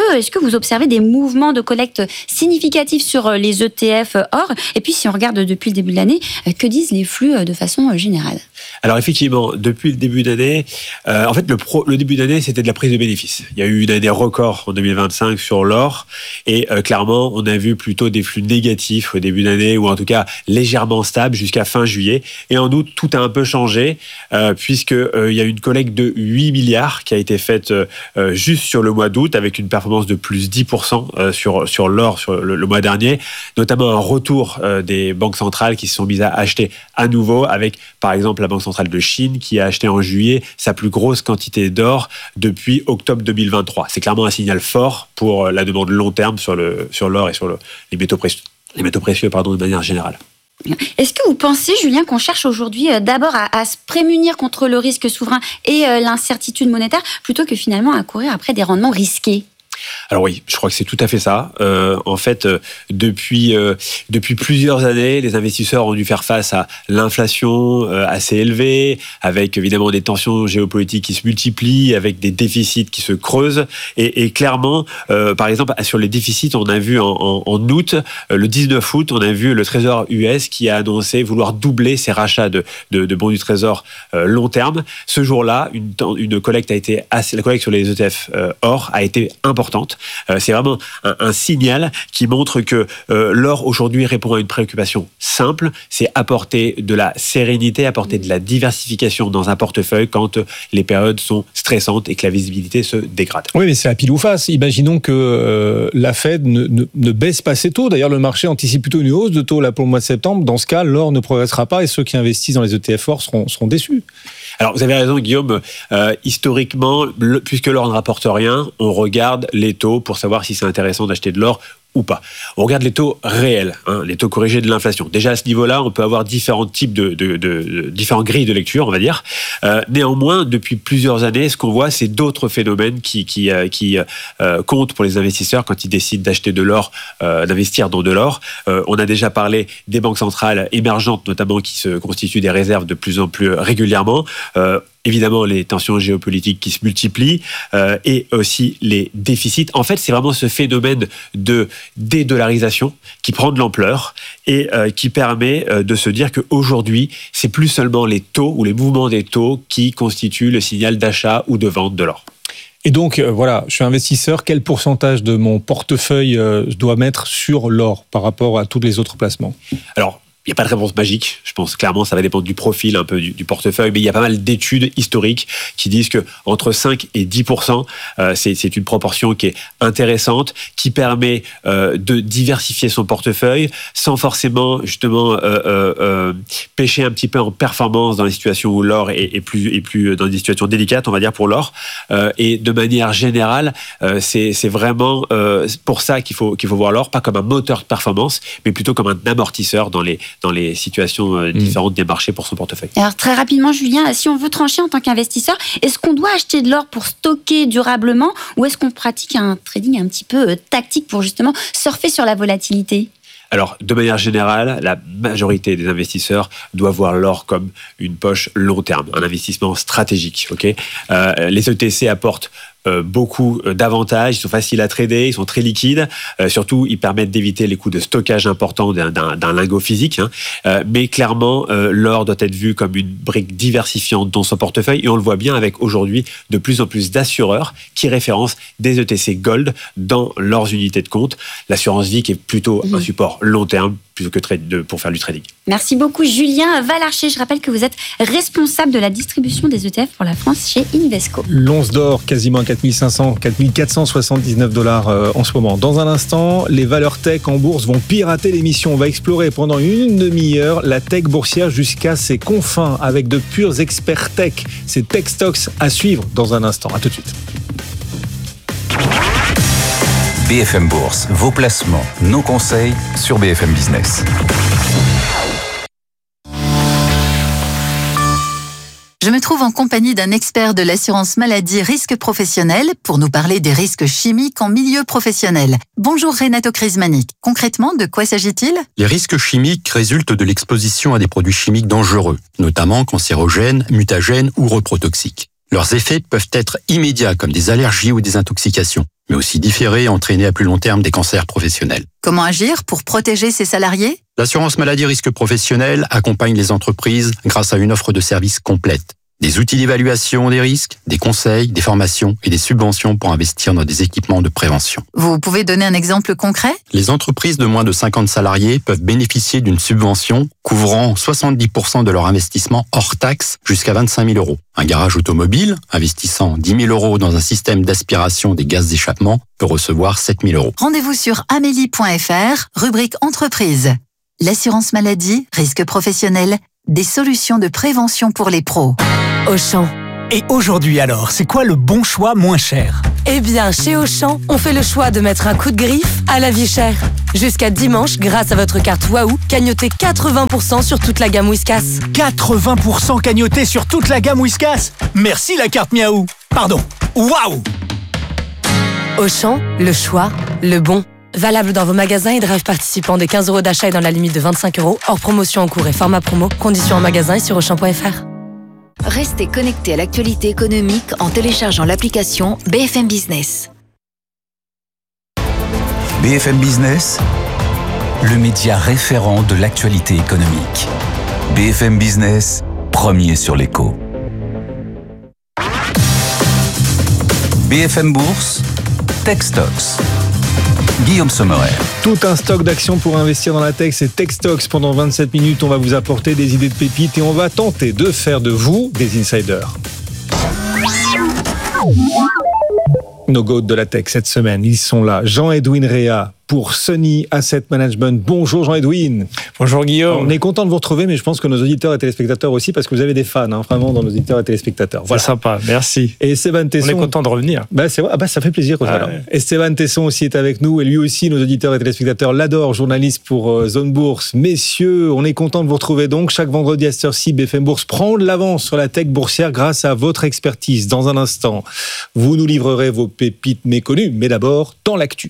vous observez des mouvements de collecte significatifs sur les E T F or? Et puis, si on regarde depuis le début de l'année, que disent les flux de façon générale? Alors effectivement, depuis le début d'année, euh, en fait le, pro, le début d'année c'était de la prise de bénéfices. Il y a eu une année record en deux mille vingt-cinq sur l'or et euh, clairement on a vu plutôt des flux négatifs au début d'année ou en tout cas légèrement stables jusqu'à fin juillet. Et en août tout a un peu changé euh, puisque euh, il y a eu une collecte de huit milliards qui a été faite euh, juste sur le mois d'août avec une performance de plus dix pour cent euh, sur sur l'or sur le, le mois dernier, notamment un retour euh, des banques centrales qui se sont mises à acheter à nouveau avec par exemple la Banque centrale de Chine qui a acheté en juillet sa plus grosse quantité d'or depuis octobre deux mille vingt-trois. C'est clairement un signal fort pour la demande long terme sur, le, sur l'or et sur le, les métaux précieux, les métaux précieux pardon, de manière générale. Est-ce que vous pensez, Julien, qu'on cherche aujourd'hui d'abord à, à se prémunir contre le risque souverain et l'incertitude monétaire plutôt que finalement à courir après des rendements risqués ? Alors oui, je crois que c'est tout à fait ça. Euh, en fait, euh, depuis euh, depuis plusieurs années, les investisseurs ont dû faire face à l'inflation euh, assez élevée, avec évidemment des tensions géopolitiques qui se multiplient, avec des déficits qui se creusent. Et, et clairement, euh, par exemple, sur les déficits, on a vu en, en, en août, euh, le dix-neuf août, on a vu le Trésor U S qui a annoncé vouloir doubler ses rachats de, de, de bons du Trésor euh, long terme. Ce jour-là, une, une collecte a été assez, la collecte sur les E T F euh, or a été importante. Euh, c'est vraiment un, un signal qui montre que euh, l'or aujourd'hui répond à une préoccupation simple, c'est apporter de la sérénité, apporter de la diversification dans un portefeuille quand les périodes sont stressantes et que la visibilité se dégrade. Oui, mais c'est à pile ou face. Imaginons que euh, la Fed ne, ne, ne baisse pas ses taux. D'ailleurs, le marché anticipe plutôt une hausse de taux là pour le mois de septembre. Dans ce cas, l'or ne progressera pas et ceux qui investissent dans les E T F or seront, seront déçus. Alors, vous avez raison, Guillaume. Euh, historiquement, le, puisque l'or ne rapporte rien, on regarde les taux pour savoir si c'est intéressant d'acheter de l'or ou pas. On regarde les taux réels, hein, les taux corrigés de l'inflation. Déjà à ce niveau-là, on peut avoir différents types de, de, de, de différentes grilles de lecture, on va dire. Euh, néanmoins, depuis plusieurs années, ce qu'on voit, c'est d'autres phénomènes qui qui euh, qui euh, comptent pour les investisseurs quand ils décident d'acheter de l'or, euh, d'investir dans de l'or. Euh, on a déjà parlé des banques centrales émergentes, notamment qui se constituent des réserves de plus en plus régulièrement. Euh, Évidemment, les tensions géopolitiques qui se multiplient euh, et aussi les déficits. En fait, c'est vraiment ce phénomène de dédollarisation qui prend de l'ampleur et euh, qui permet euh, de se dire qu'aujourd'hui, c'est plus seulement les taux ou les mouvements des taux qui constituent le signal d'achat ou de vente de l'or. Et donc, euh, voilà, je suis investisseur, quel pourcentage de mon portefeuille euh, je dois mettre sur l'or par rapport à tous les autres placements ? Alors, il n'y a pas de réponse magique. Je pense clairement ça va dépendre du profil un peu du, du portefeuille, mais il y a pas mal d'études historiques qui disent que entre cinq et dix pour cent, euh, c'est, c'est une proportion qui est intéressante, qui permet euh, de diversifier son portefeuille sans forcément justement euh, euh, euh, pêcher un petit peu en performance dans les situations où l'or est, est plus est plus dans des situations délicates, on va dire pour l'or. Euh, et de manière générale, euh, c'est c'est vraiment euh, pour ça qu'il faut qu'il faut voir l'or pas comme un moteur de performance, mais plutôt comme un amortisseur dans les dans les situations différentes des marchés pour son portefeuille. Alors très rapidement, Julien, si on veut trancher en tant qu'investisseur, est-ce qu'on doit acheter de l'or pour stocker durablement ou est-ce qu'on pratique un trading un petit peu tactique pour justement surfer sur la volatilité ? Alors, de manière générale, la majorité des investisseurs doivent voir l'or comme une poche long terme, un investissement stratégique. Okay euh, les E T C apportent Euh, beaucoup d'avantages, ils sont faciles à trader, ils sont très liquides, euh, surtout ils permettent d'éviter les coûts de stockage importants d'un, d'un, d'un lingot physique, hein. euh, mais clairement euh, l'or doit être vu comme une brique diversifiante dans son portefeuille et on le voit bien avec aujourd'hui de plus en plus d'assureurs qui référencent des E T C Gold dans leurs unités de compte. L'assurance vie qui est plutôt mmh. un support long terme plutôt que trade de, pour faire du trading. Merci beaucoup Julien Valarcher. Je rappelle que vous êtes responsable de la distribution des E T F pour la France chez Invesco. L'once d'or quasiment quatre mille cinq cents, quatre mille quatre cent soixante-dix-neuf dollars euh, en ce moment. Dans un instant, les valeurs tech en bourse vont pirater l'émission. On va explorer pendant une demi-heure la tech boursière jusqu'à ses confins avec de purs experts tech. C'est Tech Stocks à suivre dans un instant. À tout de suite. B F M Bourse, vos placements, nos conseils sur B F M Business. Je me trouve en compagnie d'un expert de l'assurance maladie risque professionnel pour nous parler des risques chimiques en milieu professionnel. Bonjour Renato Crismanic. Concrètement, de quoi s'agit-il ? Les risques chimiques résultent de l'exposition à des produits chimiques dangereux, notamment cancérogènes, mutagènes ou reprotoxiques. Leurs effets peuvent être immédiats comme des allergies ou des intoxications. mais aussi différer et entraîner à plus long terme des cancers professionnels. Comment agir pour protéger ses salariés ? L'assurance maladie risque professionnel accompagne les entreprises grâce à une offre de services complète. Des outils d'évaluation des risques, des conseils, des formations et des subventions pour investir dans des équipements de prévention. Vous pouvez donner un exemple concret ? Les entreprises de moins de cinquante salariés peuvent bénéficier d'une subvention couvrant soixante-dix pour cent de leur investissement hors taxe jusqu'à vingt-cinq mille euros. Un garage automobile investissant dix mille euros dans un système d'aspiration des gaz d'échappement peut recevoir sept mille euros. Rendez-vous sur amélie point f r, rubrique entreprise. L'assurance maladie, risque professionnel, des solutions de prévention pour les pros. Auchan. Et aujourd'hui alors, c'est quoi le bon choix moins cher ? Eh bien, chez Auchan, on fait le choix de mettre un coup de griffe à la vie chère. Jusqu'à dimanche, grâce à votre carte Waouh, cagnotez quatre-vingts pour cent sur toute la gamme Whiskas. quatre-vingts pour cent cagnoté sur toute la gamme Whiskas ? Merci la carte Miaou. Pardon, Waouh ! Auchan, le choix, le bon. Valable dans vos magasins et drive participants des quinze euros d'achat et dans la limite de vingt-cinq euros, hors promotion en cours et format promo. Conditions en magasin et sur auchan point f r. Restez connectés à l'actualité économique en téléchargeant l'application B F M Business. B F M Business, le média référent de l'actualité économique. B F M Business, premier sur l'écho. B F M Bourse, Techstocks. Guillaume Sommerer. Tout un stock d'actions pour investir dans la tech, c'est Techstocks. Pendant vingt-sept minutes, on va vous apporter des idées de pépites et on va tenter de faire de vous des insiders. Nos goats de la tech cette semaine, ils sont là. Jean-Edwin Réa pour Sony Asset Management. Bonjour Jean-Edwin. Bonjour Guillaume. On est content de vous retrouver, mais je pense que nos auditeurs et téléspectateurs aussi, parce que vous avez des fans, hein, vraiment, dans nos auditeurs et téléspectateurs. Voilà. C'est sympa, merci. Et Esteban Tesson. On est content de revenir. Bah, c'est, ah bah, ça fait plaisir. Ah, voilà. Ouais. Esteban Tesson aussi est avec nous, et lui aussi, nos auditeurs et téléspectateurs l'adorent, journaliste pour euh, Zone Bourse. Messieurs, on est content de vous retrouver donc. Chaque vendredi à cette heure-ci, B F M Bourse prend de l'avance sur la tech boursière grâce à votre expertise. Dans un instant, vous nous livrerez vos pépites méconnues, mais d'abord, dans l'actu.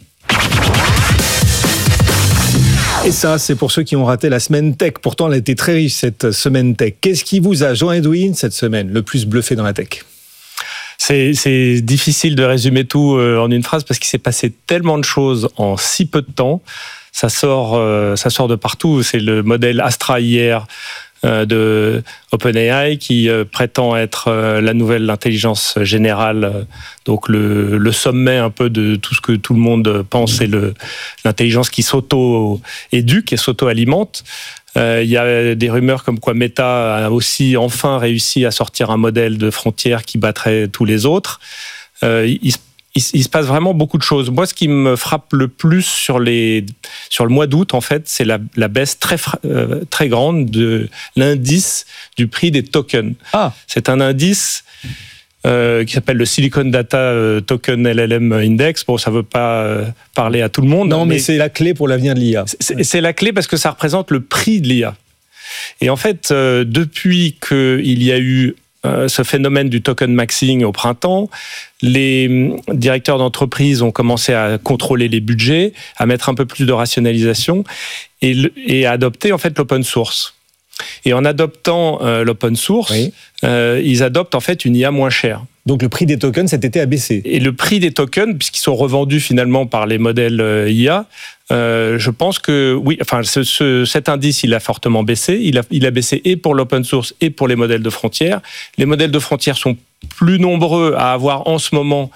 Et ça, c'est pour ceux qui ont raté la semaine tech. Pourtant, elle a été très riche, cette semaine tech. Qu'est-ce qui vous a, Jean-Edwin, cette semaine, le plus bluffé dans la tech ? C'est, c'est difficile de résumer tout en une phrase parce qu'il s'est passé tellement de choses en si peu de temps. Ça sort, ça sort de partout. C'est le modèle Astra hier de OpenAI qui prétend être la nouvelle intelligence générale, donc le, le sommet un peu de tout ce que tout le monde pense, c'est le, l'intelligence qui s'auto-éduque et s'auto-alimente. Euh, il y a des rumeurs comme quoi Meta a aussi enfin réussi à sortir un modèle de frontière qui battrait tous les autres. Euh, il, il, il se passe vraiment beaucoup de choses. Moi, ce qui me frappe le plus sur, les, sur le mois d'août, en fait, c'est la, la baisse très, euh, très grande de l'indice du prix des tokens. Ah. C'est un indice euh, qui s'appelle le Silicon Data euh, Token L L M Index. Bon, ça ne veut pas euh, parler à tout le monde. Non, mais, mais c'est la clé pour l'avenir de l'I A. C'est, c'est la clé parce que ça représente le prix de l'I A. Et en fait, euh, depuis qu'il y a eu ce phénomène du token maxing au printemps, les directeurs d'entreprise ont commencé à contrôler les budgets, à mettre un peu plus de rationalisation et, et à adopter en fait l'open source. Et en adoptant euh, l'open source, oui. euh, ils adoptent en fait une I A moins chère. Donc le prix des tokens cet été a baissé. Et le prix des tokens, puisqu'ils sont revendus finalement par les modèles euh, I A, euh, je pense que oui, enfin ce, ce, cet indice il a fortement baissé. Il a, il a baissé et pour l'open source et pour les modèles de frontières. Les modèles de frontières sont plus nombreux à avoir en ce moment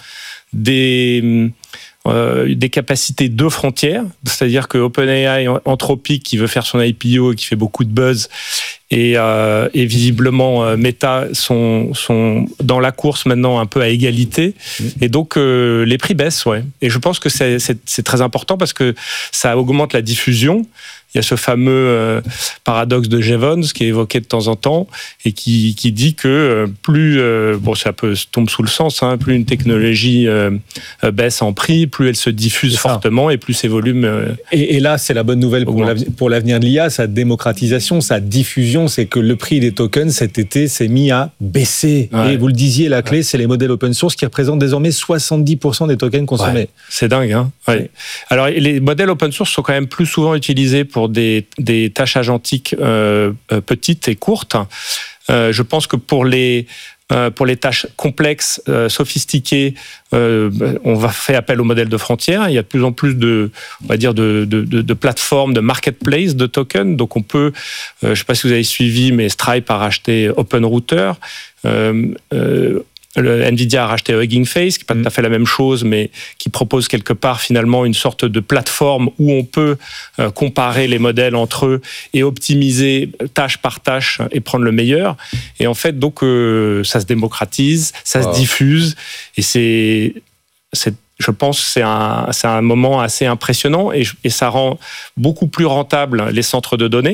des Euh, des capacités de frontières, c'est-à-dire que OpenAI, Anthropic, qui veut faire son I P O, qui fait beaucoup de buzz, et, euh, et visiblement euh, Meta sont, sont dans la course maintenant un peu à égalité, et donc euh, les prix baissent, ouais. Et je pense que c'est, c'est, c'est très important parce que ça augmente la diffusion. Il y a ce fameux euh, paradoxe de Jevons qui est évoqué de temps en temps et qui, qui dit que euh, plus, euh, bon ça peut tomber sous le sens, hein, plus une technologie euh, baisse en prix, plus elle se diffuse fortement et plus ses volumes. Euh, et, et là, c'est la bonne nouvelle pour, l'avenir, pour l'avenir de l'I A, sa démocratisation, sa diffusion, c'est que le prix des tokens cet été s'est mis à baisser. Ouais. Et vous le disiez, la clé, c'est les modèles open source qui représentent désormais soixante-dix pour cent des tokens consommés. Ouais, c'est dingue, hein. Ouais. Alors les modèles open source sont quand même plus souvent utilisés pour pour des, des tâches agentiques euh, petites et courtes. Euh, je pense que pour les Euh, pour les tâches complexes, euh, sophistiquées, euh, on va faire appel au modèle de frontière. Il y a de plus en plus de, on va dire, de, de, de, de plateformes, de marketplace, de tokens. Donc on peut, euh, je ne sais pas si vous avez suivi, mais Stripe a racheté OpenRouter. Euh, euh, Le Nvidia a racheté Hugging Face, qui n'est pas tout à fait la même chose, mais qui propose quelque part finalement une sorte de plateforme où on peut euh, comparer les modèles entre eux et optimiser tâche par tâche et prendre le meilleur. Et en fait, donc, euh, ça se démocratise, ça wow. se diffuse, et c'est, c'est je pense que c'est un, c'est un moment assez impressionnant, et, et ça rend beaucoup plus rentable les centres de données.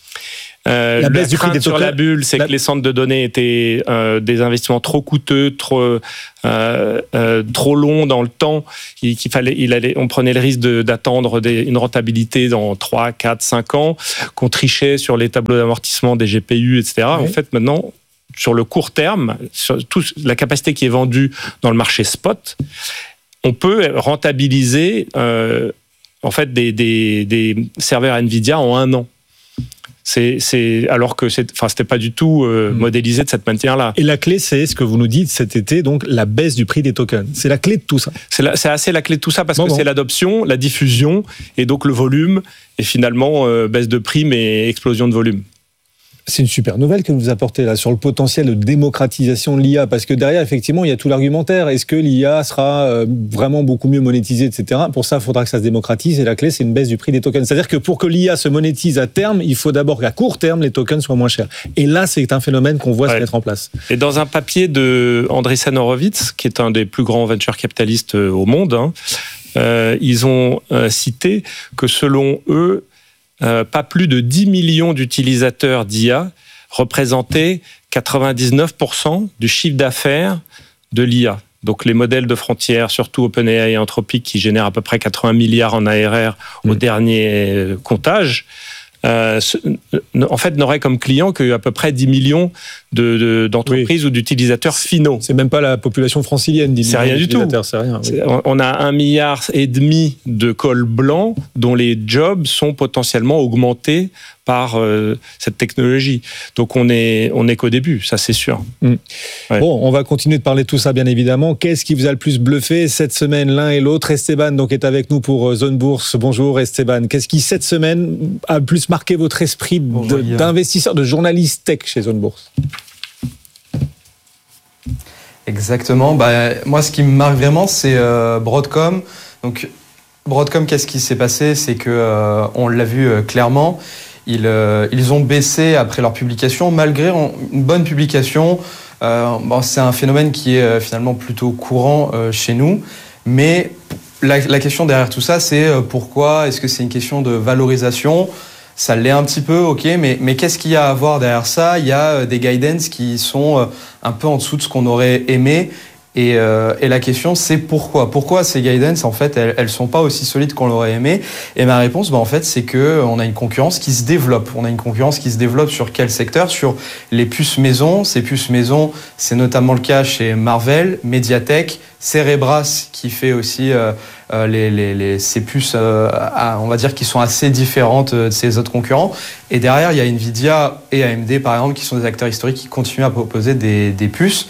Euh, la baisse du prix des sur la bulle, c'est la... que les centres de données étaient euh, des investissements trop coûteux, trop euh, euh, trop longs dans le temps. Il, qu'il fallait, il allait, on prenait le risque de, d'attendre des, une rentabilité dans trois, quatre, cinq ans, qu'on trichait sur les tableaux d'amortissement des G P U, et cetera. Oui. En fait, maintenant, sur le court terme, sur tout, la capacité qui est vendue dans le marché spot, on peut rentabiliser euh, en fait des, des, des serveurs Nvidia en un an. C'est, c'est, alors que c'est, enfin, c'était pas du tout euh, mmh. modélisé de cette manière-là. Et la clé, c'est ce que vous nous dites cet été, donc la baisse du prix des tokens. C'est la clé de tout ça. C'est, la, c'est assez la clé de tout ça parce bon, que bon. c'est l'adoption, la diffusion et donc le volume et finalement euh, baisse de prix mais explosion de volume. C'est une super nouvelle que vous apportez là sur le potentiel de démocratisation de l'I A, parce que derrière, effectivement, il y a tout l'argumentaire. Est-ce que l'I A sera vraiment beaucoup mieux monétisée, et cetera. Pour ça, il faudra que ça se démocratise, et la clé, c'est une baisse du prix des tokens. C'est-à-dire que pour que l'I A se monétise à terme, il faut d'abord qu'à court terme, les tokens soient moins chers. Et là, c'est un phénomène qu'on voit ouais. se mettre en place. Et dans un papier de Andreessen Horowitz, qui est un des plus grands venture capitalistes au monde, hein, euh, ils ont euh, cité que selon eux, Euh, pas plus de dix millions d'utilisateurs d'I A représentaient quatre-vingt-dix-neuf pour cent du chiffre d'affaires de l'I A. Donc les modèles de frontières, surtout OpenAI et Anthropic, qui génèrent à peu près quatre-vingts milliards en A R R mmh. au dernier comptage, euh, en fait n'auraient comme clients qu'à peu près dix millions de, de, d'entreprises oui. ou d'utilisateurs finaux. C'est même pas la population francilienne, dix c'est rien du tout. C'est rien. Oui. On a un milliard et demi de cols blancs dont les jobs sont potentiellement augmentés par euh, cette technologie. Donc on est on est qu'au début, ça c'est sûr. Mmh. Ouais. Bon, on va continuer de parler de tout ça bien évidemment. Qu'est-ce qui vous a le plus bluffé cette semaine, l'un et l'autre? Esteban donc est avec nous pour Zone Bourse. Bonjour Esteban. Qu'est-ce qui cette semaine a le plus marqué votre esprit de, d'investisseur, de journaliste tech chez Zone Bourse? Exactement. Bah, moi, ce qui me marque vraiment, c'est euh, Broadcom. Donc, Broadcom, qu'est-ce qui s'est passé? C'est que euh, on l'a vu euh, clairement. Ils, euh, ils ont baissé après leur publication, malgré une bonne publication. Euh, bon, c'est un phénomène qui est euh, finalement plutôt courant euh, chez nous. Mais la, la question derrière tout ça, c'est euh, pourquoi? Est-ce que c'est une question de valorisation? Ça l'est un petit peu, ok, mais, mais qu'est-ce qu'il y a à voir derrière ça? Il y a des guidance qui sont un peu en dessous de ce qu'on aurait aimé. Et, euh, et la question, c'est pourquoi? Pourquoi ces guidance, en fait, elles, elles sont pas aussi solides qu'on l'aurait aimé? Et ma réponse, bah, en fait, c'est que on a une concurrence qui se développe. On a une concurrence qui se développe sur quel secteur? Sur les puces maison. Ces puces maison, c'est notamment le cas chez Marvell, Mediatek, Cerebras, qui fait aussi euh, euh, les, les, les, ces puces, euh, à, on va dire, qui sont assez différentes de ces autres concurrents. Et derrière, il y a Nvidia et A M D, par exemple, qui sont des acteurs historiques qui continuent à proposer des, des puces.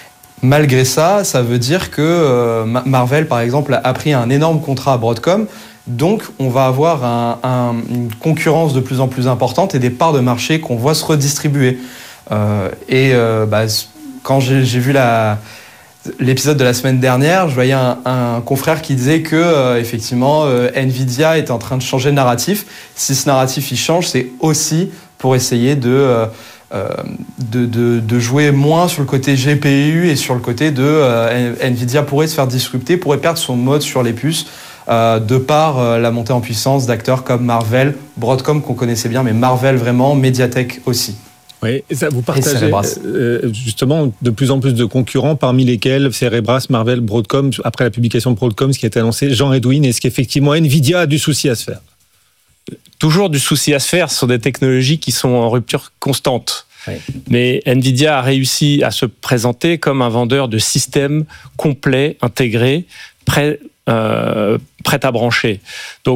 Malgré ça, ça veut dire que euh, Marvell, par exemple, a pris un énorme contrat à Broadcom. Donc, on va avoir un, un, une concurrence de plus en plus importante et des parts de marché qu'on voit se redistribuer. Euh, et euh, bah, quand j'ai, j'ai vu la, l'épisode de la semaine dernière, je voyais un, un confrère qui disait que, euh, effectivement, euh, Nvidia était en train de changer de narratif. Si ce narratif il change, c'est aussi pour essayer de... Euh, Euh, de, de, de jouer moins sur le côté G P U et sur le côté de euh, Nvidia pourrait se faire disrupter, pourrait perdre son mode sur les puces euh, de par euh, la montée en puissance d'acteurs comme Marvell, Broadcom qu'on connaissait bien, mais Marvell vraiment, Mediatek aussi. Oui, et ça, vous partagez euh, justement de plus en plus de concurrents, parmi lesquels Cerebras, Marvell, Broadcom, après la publication de Broadcom, ce qui a été annoncé, Jean Redouin, est-ce qu'effectivement Nvidia a du souci à se faire? Toujours du souci à se faire, ce sont des technologies qui sont en rupture constante. Oui. Mais Nvidia a réussi à se présenter comme un vendeur de systèmes complets, intégrés, prêts, euh, prêts à brancher. Donc,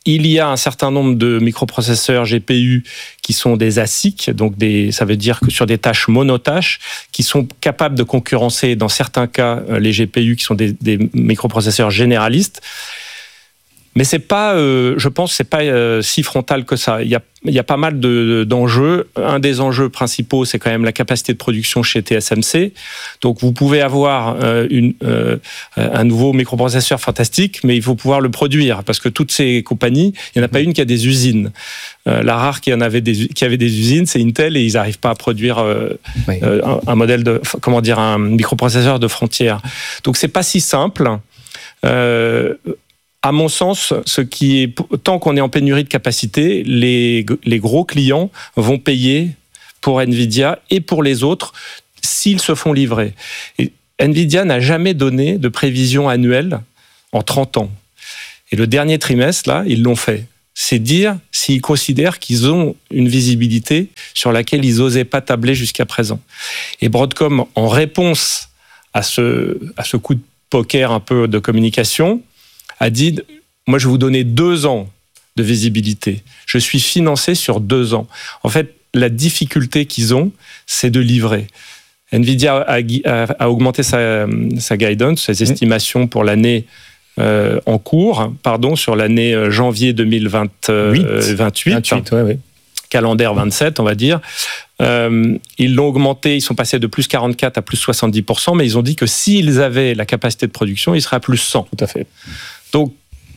il y a un certain nombre de microprocesseurs G P U qui sont des A S I C, donc des, ça veut dire que sur des tâches monotâches, qui sont capables de concurrencer, dans certains cas, les G P U qui sont des, des microprocesseurs généralistes. Mais c'est pas, euh, je pense, c'est pas euh, si frontal que ça. Il y a, il y a pas mal de, d'enjeux. Un des enjeux principaux, c'est quand même la capacité de production chez T S M C. Donc, vous pouvez avoir euh, une, euh, un nouveau microprocesseur fantastique, mais il faut pouvoir le produire parce que toutes ces compagnies, il n'y en a pas une qui a des usines. Euh, la rare qui en avait des, qui avait des usines, c'est Intel et ils n'arrivent pas à produire euh, oui. euh, un, un modèle de, comment dire, un microprocesseur de frontière. Donc, c'est pas si simple. Euh, À mon sens, ce qui est, tant qu'on est en pénurie de capacité, les, les gros clients vont payer pour Nvidia et pour les autres s'ils se font livrer. Et Nvidia n'a jamais donné de prévision annuelle en trente ans. Et le dernier trimestre, là, ils l'ont fait. C'est dire s'ils considèrent qu'ils ont une visibilité sur laquelle ils n'osaient pas tabler jusqu'à présent. Et Broadcom, en réponse à ce, à ce coup de poker un peu de communication, a dit, moi je vais vous donner deux ans de visibilité. Je suis financé sur deux ans. En fait, la difficulté qu'ils ont, c'est de livrer. Nvidia a, a, a augmenté sa, sa guidance, ses estimations pour l'année euh, en cours, pardon, sur l'année janvier deux mille vingt-huit, vingt-huit ouais, ouais. Calendaire vingt-sept, on va dire. Euh, ils l'ont augmenté, ils sont passés de plus quarante-quatre à plus soixante-dix pour cent, mais ils ont dit que s'ils avaient la capacité de production, ils seraient à plus cent. Tout à fait. Donc,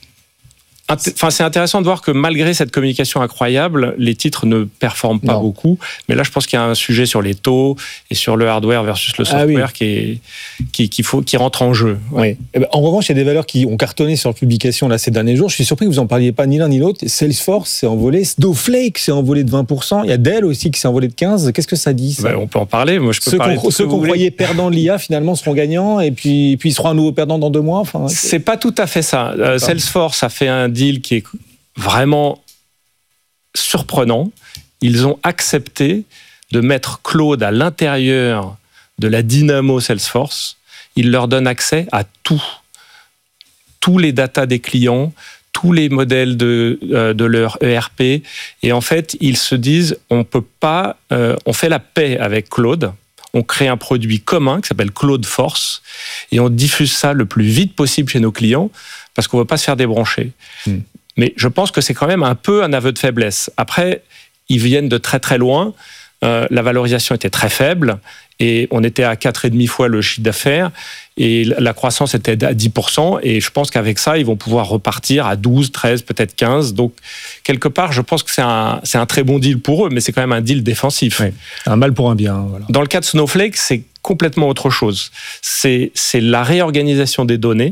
enfin, c'est intéressant de voir que malgré cette communication incroyable, les titres ne performent pas non. beaucoup. Mais là, je pense qu'il y a un sujet sur les taux et sur le hardware versus le software ah oui. qui, est, qui, qui, faut, qui rentre en jeu. Ouais. Oui. En revanche, il y a des valeurs qui ont cartonné sur la publication là, ces derniers jours. Je suis surpris que vous n'en parliez pas ni l'un ni l'autre. Salesforce s'est envolé, Snowflake s'est envolé de vingt pour cent. Il y a Dell aussi qui s'est envolé de quinze pour cent. Qu'est-ce que ça dit ça ben, on peut en parler. Moi, je peux ceux parler qu'on, ceux qu'on croyait perdants de l'I A, finalement, seront gagnants. Et puis, puis ils seront un nouveau perdant dans deux mois. Enfin, c'est... c'est pas tout à fait ça. Euh, Salesforce a fait un deal qui est vraiment surprenant. Ils ont accepté de mettre Claude à l'intérieur de la dynamo Salesforce. Il leur donne accès à tout. Tous les datas des clients, tous les modèles de, euh, de leur E R P. Et en fait, ils se disent, on peut pas, euh, on fait la paix avec Claude. On crée un produit commun qui s'appelle Claude Force et on diffuse ça le plus vite possible chez nos clients parce qu'on ne veut pas se faire débrancher. Hmm. Mais je pense que c'est quand même un peu un aveu de faiblesse. Après, ils viennent de très très loin. Euh, la valorisation était très faible et on était à quatre virgule cinq fois le chiffre d'affaires et la croissance était à dix pour cent et je pense qu'avec ça, ils vont pouvoir repartir à douze, treize, peut-être quinze. Donc, quelque part, je pense que c'est un, c'est un très bon deal pour eux, mais c'est quand même un deal défensif. Oui, un mal pour un bien. Voilà. Dans le cas de Snowflake, c'est complètement autre chose. C'est, c'est la réorganisation des données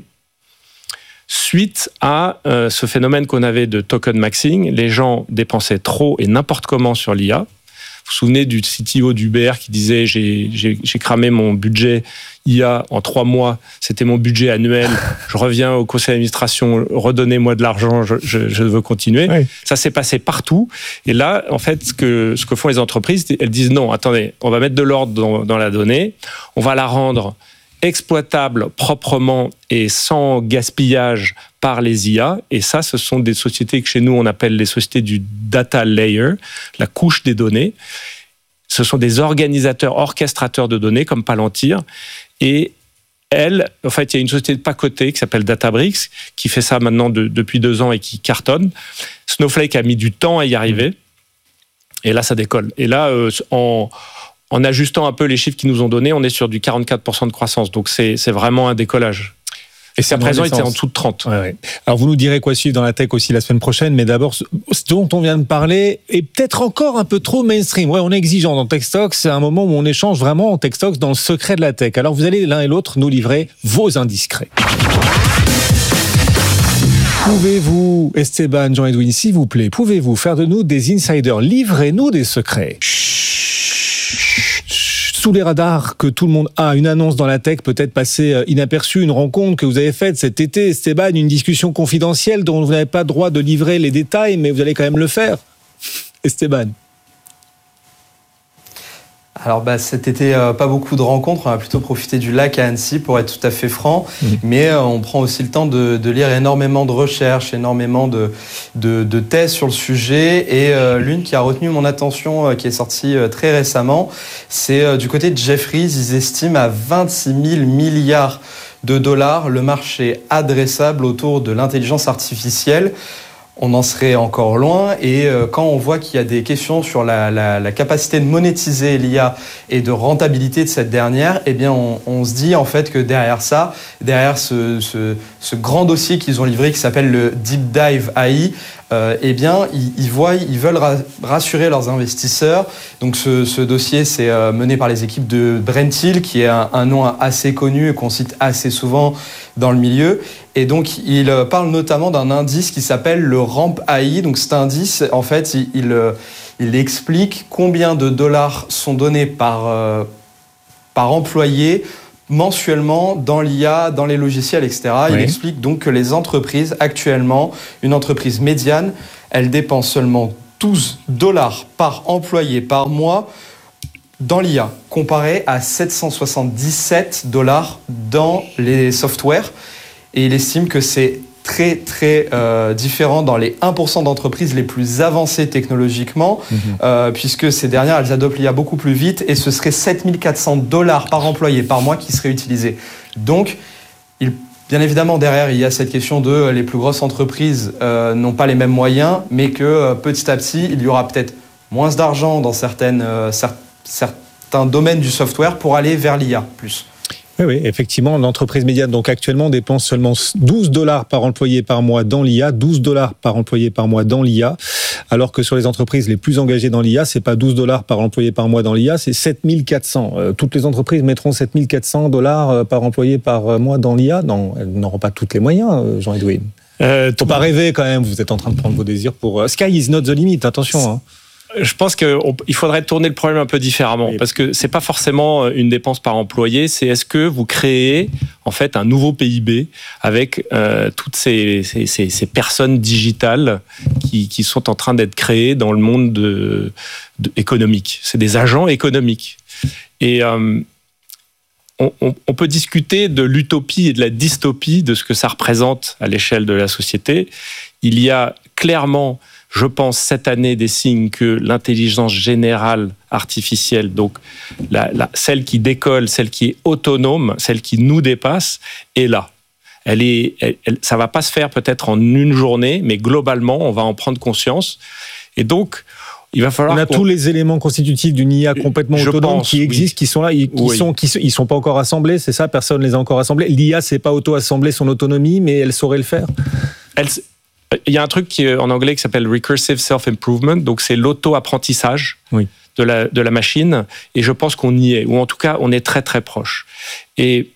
suite à euh, ce phénomène qu'on avait de token maxing. Les gens dépensaient trop et n'importe comment sur l'I A. Vous vous souvenez du C T O d'Uber qui disait j'ai, j'ai, j'ai cramé mon budget I A en trois mois, c'était mon budget annuel, je reviens au conseil d'administration, redonnez-moi de l'argent, je, je, je veux continuer. Oui. Ça s'est passé partout. Et là, en fait, ce que, ce que font les entreprises, elles disent non, attendez, on va mettre de l'ordre dans, dans la donnée, on va la rendre exploitable proprement et sans gaspillage par les I A. Et ça, ce sont des sociétés que chez nous, on appelle les sociétés du data layer, la couche des données. Ce sont des organisateurs, orchestrateurs de données comme Palantir. Et elles, en fait, il y a une société de pas cotée qui s'appelle Databricks, qui fait ça maintenant de, depuis deux ans et qui cartonne. Snowflake a mis du temps à y arriver. Et là, ça décolle. Et là, euh, en... En ajustant un peu les chiffres qu'ils nous ont donnés, on est sur du quarante-quatre pour cent de croissance. Donc, c'est, c'est vraiment un décollage. Et c'est à présent, il était en dessous de trente. Ouais, ouais. Alors, vous nous direz quoi suivre dans la tech aussi la semaine prochaine. Mais d'abord, ce dont on vient de parler est peut-être encore un peu trop mainstream. Ouais, on est exigeant dans TechStock. C'est un moment où on échange vraiment en TechStock dans le secret de la tech. Alors, vous allez l'un et l'autre nous livrer vos indiscrets. Pouvez-vous, Esteban, Jean-Edwin, s'il vous plaît, pouvez-vous faire de nous des insiders? Livrez-nous des secrets. Sous les radars que tout le monde a, une annonce dans la tech peut-être passée inaperçue, une rencontre que vous avez faite cet été, Esteban, une discussion confidentielle dont vous n'avez pas le droit de livrer les détails, mais vous allez quand même le faire. Esteban. Alors bah, cet été, euh, pas beaucoup de rencontres, on a plutôt profité du lac à Annecy pour être tout à fait franc, mmh. mais euh, on prend aussi le temps de, de lire énormément de recherches, énormément de, de, de thèses sur le sujet, et euh, l'une qui a retenu mon attention, euh, qui est sortie euh, très récemment, c'est euh, du côté de Jefferies. Ils estiment à vingt-six mille milliards de dollars le marché adressable autour de l'intelligence artificielle. On en serait encore loin, et euh, quand on voit qu'il y a des questions sur la, la, la capacité de monétiser l'I A et de rentabilité de cette dernière, eh bien on, on se dit en fait que derrière ça, derrière ce, ce, ce grand dossier qu'ils ont livré qui s'appelle le Deep Dive A I, euh, eh bien ils, ils voient, ils veulent ra- rassurer leurs investisseurs. Donc ce, ce dossier c'est euh, mené par les équipes de Brent Hill, qui est un, un nom assez connu et qu'on cite assez souvent dans le milieu. Et donc, il parle notamment d'un indice qui s'appelle le Ramp A I. Donc, cet indice, en fait, il, il, il explique combien de dollars sont donnés par, euh, par employé mensuellement dans l'I A, dans les logiciels, et cetera. Oui. Il explique donc que les entreprises, actuellement, une entreprise médiane, elle dépense seulement douze dollars par employé par mois dans l'I A, comparé à sept cent soixante-dix-sept dollars dans les softwares. Et il estime que c'est très, très euh, différent dans les un pour cent d'entreprises les plus avancées technologiquement, mmh. euh, puisque ces dernières, elles adoptent l'I A beaucoup plus vite, et ce serait sept mille quatre cents dollars par employé par mois qui seraient utilisés. Donc, il, bien évidemment, derrière, il y a cette question de euh, les plus grosses entreprises euh, n'ont pas les mêmes moyens, mais que euh, petit à petit, il y aura peut-être moins d'argent dans certaines, euh, cer- certains domaines du software pour aller vers l'I A plus. Oui, oui, effectivement, l'entreprise médiane, donc actuellement, dépense seulement douze dollars par employé par mois dans l'I A, douze dollars par employé par mois dans l'I A, alors que sur les entreprises les plus engagées dans l'I A, c'est pas douze dollars par employé par mois dans l'I A, c'est sept mille quatre cents. Euh, toutes les entreprises mettront sept mille quatre cents dollars par employé par mois dans l'I A. Non, elles n'auront pas toutes les moyens, Jean-Edouard. Euh, Faut pas rêver quand même, vous êtes en train de prendre vos désirs pour... Sky is not the limit, attention. Hein. Je pense qu'il faudrait tourner le problème un peu différemment, oui. Parce que c'est pas forcément une dépense par employé, c'est est-ce que vous créez en fait un nouveau P I B avec euh, toutes ces, ces, ces, ces personnes digitales qui, qui sont en train d'être créées dans le monde de, de, économique. C'est des agents économiques. Et euh, on, on, on peut discuter de l'utopie et de la dystopie de ce que ça représente à l'échelle de la société. Il y a clairement, je pense, cette année, des signes que l'intelligence générale artificielle, donc la, la, celle qui décolle, celle qui est autonome, celle qui nous dépasse, est là. Elle est, elle, elle, ça ne va pas se faire peut-être en une journée, mais globalement, on va en prendre conscience. Et donc, il va falloir... On a tous les éléments constitutifs d'une I A complètement je autonome pense, qui existent, oui. qui sont là, qui oui. sont, qui ils sont pas encore assemblés, c'est ça? Personne ne les a encore assemblés. L'I A, c'est pas auto-assembler son autonomie, mais elle saurait le faire. Elle... Il y a un truc qui est en anglais qui s'appelle Recursive Self-Improvement, donc c'est l'auto-apprentissage oui. de, la, de la machine, et je pense qu'on y est, ou en tout cas on est très très proche. Et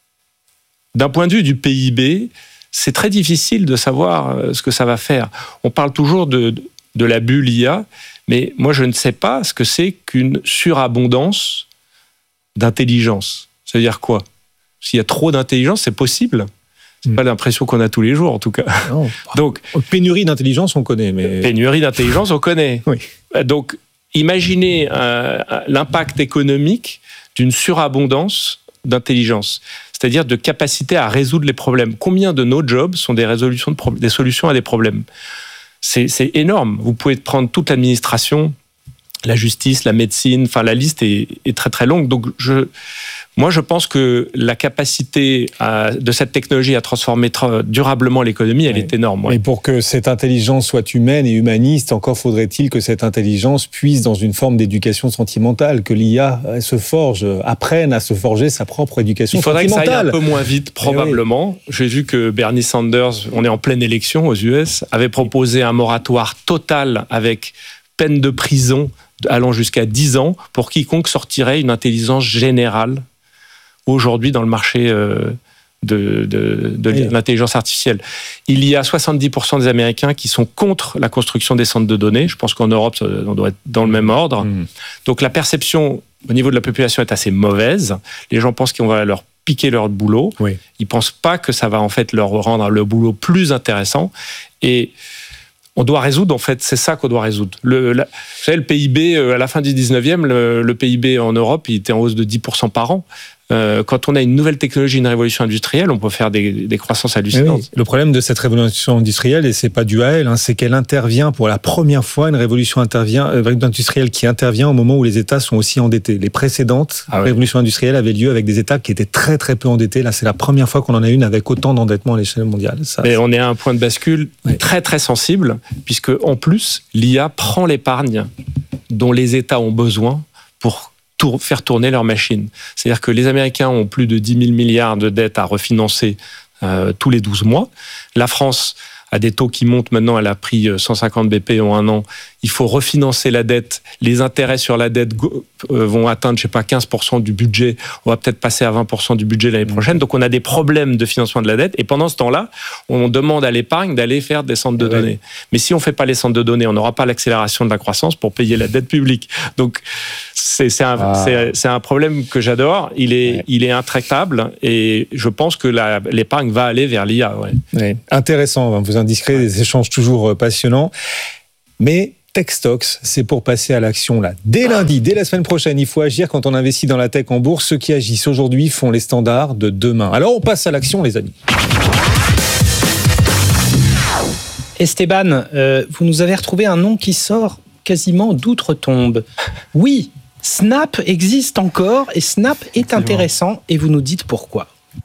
d'un point de vue du P I B, c'est très difficile de savoir ce que ça va faire. On parle toujours de, de la bulle I A, mais moi je ne sais pas ce que c'est qu'une surabondance d'intelligence. Ça veut dire quoi? S'il y a trop d'intelligence, c'est possible. C'est pas l'impression qu'on a tous les jours, en tout cas. Non. Donc, pénurie d'intelligence, on connaît. Mais... Pénurie d'intelligence, on connaît. Oui. Donc, imaginez euh, l'impact économique d'une surabondance d'intelligence, c'est-à-dire de capacité à résoudre les problèmes. Combien de nos jobs sont des, résolutions de pro- des solutions à des problèmes? c'est, c'est énorme. Vous pouvez prendre toute l'administration, la justice, la médecine, enfin la liste est, est très très longue. Donc, je... Moi, je pense que la capacité à, de cette technologie à transformer tra- durablement l'économie, elle oui. est énorme. Ouais. Mais pour que cette intelligence soit humaine et humaniste, encore faudrait-il que cette intelligence puisse dans une forme d'éducation sentimentale, que l'I A se forge, apprenne à se forger sa propre éducation sentimentale. Il faudrait que ça aille un peu moins vite, probablement. Oui. J'ai vu que Bernie Sanders, on est en pleine élection aux U S, avait proposé un moratoire total avec peine de prison allant jusqu'à dix ans pour quiconque sortirait une intelligence générale aujourd'hui dans le marché euh, de, de, de oui. l'intelligence artificielle. Il y a soixante-dix pour cent des Américains qui sont contre la construction des centres de données. Je pense qu'en Europe, on doit être dans le même ordre. Mmh. Donc la perception au niveau de la population est assez mauvaise. Les gens pensent qu'on va leur piquer leur boulot. Oui. Ils ne pensent pas que ça va en fait leur rendre le boulot plus intéressant. Et on doit résoudre, en fait, c'est ça qu'on doit résoudre. Le, la, vous savez, le P I B, à la fin du dix-neuvième, le, le P I B en Europe, il était en hausse de dix pour cent par an. Euh, quand on a une nouvelle technologie, une révolution industrielle, on peut faire des, des croissances hallucinantes. Oui, le problème de cette révolution industrielle, et c'est pas dû à elle, hein, c'est qu'elle intervient pour la première fois, une révolution intervient, euh, industrielle qui intervient au moment où les États sont aussi endettés. Les précédentes ah oui. révolutions industrielles avaient lieu avec des États qui étaient très très peu endettés. Là, c'est la première fois qu'on en a une avec autant d'endettement à l'échelle mondiale. Ça, Mais on est à un point de bascule oui. très très sensible, puisque en plus, l'I A prend l'épargne dont les États ont besoin pour faire tourner leur machine. C'est-à-dire que les Américains ont plus de dix mille milliards de dettes à refinancer euh, tous les douze mois. La France a des taux qui montent maintenant, elle a pris cent cinquante B P en un an. Il faut refinancer la dette. Les intérêts sur la dette vont atteindre, je sais pas, quinze pour cent du budget. On va peut-être passer à vingt pour cent du budget l'année prochaine. Donc, on a des problèmes de financement de la dette. Et pendant ce temps-là, on demande à l'épargne d'aller faire des centres de ouais. données. Mais si on fait pas les centres de données, on n'aura pas l'accélération de la croissance pour payer la dette publique. Donc, c'est, c'est, un, ah. c'est, c'est un problème que j'adore. Il est, ouais. il est intractable. Et je pense que la, l'épargne va aller vers l'I A. Ouais. Ouais. Intéressant, vous indiscret, ouais. des échanges toujours passionnants. Mais Techstocks, c'est pour passer à l'action là. Dès lundi, dès la semaine prochaine, il faut agir quand on investit dans la tech en bourse. Ceux qui agissent aujourd'hui font les standards de demain. Alors on passe à l'action, les amis. Esteban, euh, vous nous avez retrouvé un nom qui sort quasiment d'outre-tombe. Oui, Snap existe encore et Snap est intéressant et vous nous dites pourquoi.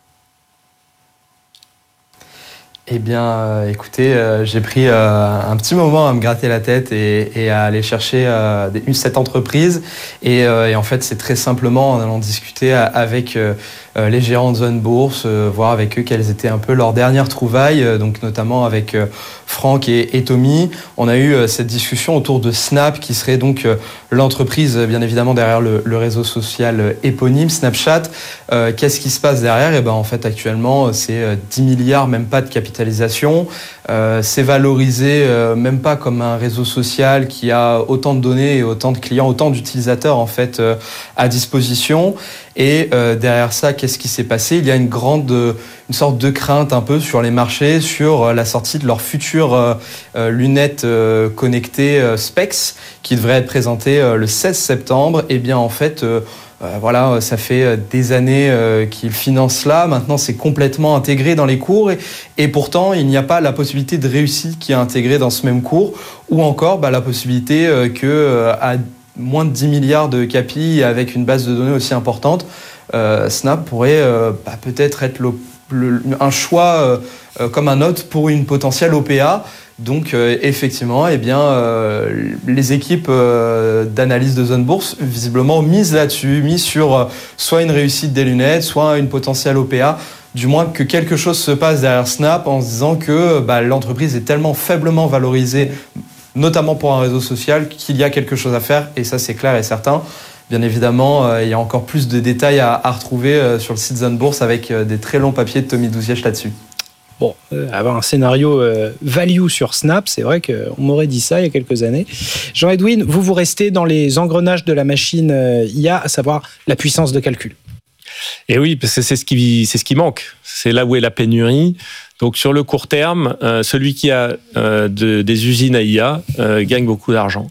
Eh bien, euh, écoutez, euh, j'ai pris euh, un petit moment à me gratter la tête et, et à aller chercher euh, des, cette entreprise. Et, euh, et en fait, c'est très simplement en allant discuter avec euh, les gérants de zone bourse, euh, voir avec eux quelles étaient un peu leurs dernières trouvailles, euh, donc notamment avec euh, Franck et, et Tommy. On a eu euh, cette discussion autour de Snap, qui serait donc euh, l'entreprise, bien évidemment, derrière le, le réseau social éponyme, Snapchat. Euh, qu'est-ce qui se passe derrière ? Eh ben, en fait, actuellement, c'est euh, dix milliards, même pas de capitalisation. Euh, c'est valorisé euh, même pas comme un réseau social qui a autant de données et autant de clients, autant d'utilisateurs en fait euh, à disposition. Et euh, derrière ça, qu'est-ce qui s'est passé ? Il y a une grande, une sorte de crainte un peu sur les marchés sur la sortie de leurs futures euh, lunettes euh, connectées euh, Specs qui devraient être présentées euh, le seize septembre. Et bien en fait. Euh, Euh, voilà, ça fait des années euh, qu'ils financent cela. Maintenant, c'est complètement intégré dans les cours. Et, et pourtant, il n'y a pas la possibilité de réussite qui est intégrée dans ce même cours. Ou encore, bah, la possibilité euh, que euh, à moins de dix milliards de capi, avec une base de données aussi importante, euh, Snap pourrait euh, bah, peut-être être le, le, un choix euh, comme un autre pour une potentielle O P A. Donc euh, effectivement, eh bien, euh, les équipes euh, d'analyse de zone bourse visiblement misent là-dessus, misent sur euh, soit une réussite des lunettes, soit une potentielle O P A. Du moins que quelque chose se passe derrière Snap en se disant que bah, l'entreprise est tellement faiblement valorisée, notamment pour un réseau social, qu'il y a quelque chose à faire. Et ça, c'est clair et certain. Bien évidemment, euh, il y a encore plus de détails à, à retrouver euh, sur le site Zone Bourse avec euh, des très longs papiers de Tommy Douzièche là-dessus. Bon, euh, avoir un scénario euh, value sur Snap, c'est vrai qu'on m'aurait dit ça il y a quelques années. Jean-Edwin, vous, vous restez dans les engrenages de la machine euh, I A, à savoir la puissance de calcul. Et oui, parce que c'est ce qui, c'est ce qui manque. C'est là où est la pénurie. Donc, sur le court terme, euh, celui qui a euh, de, des usines à I A euh, gagne beaucoup d'argent.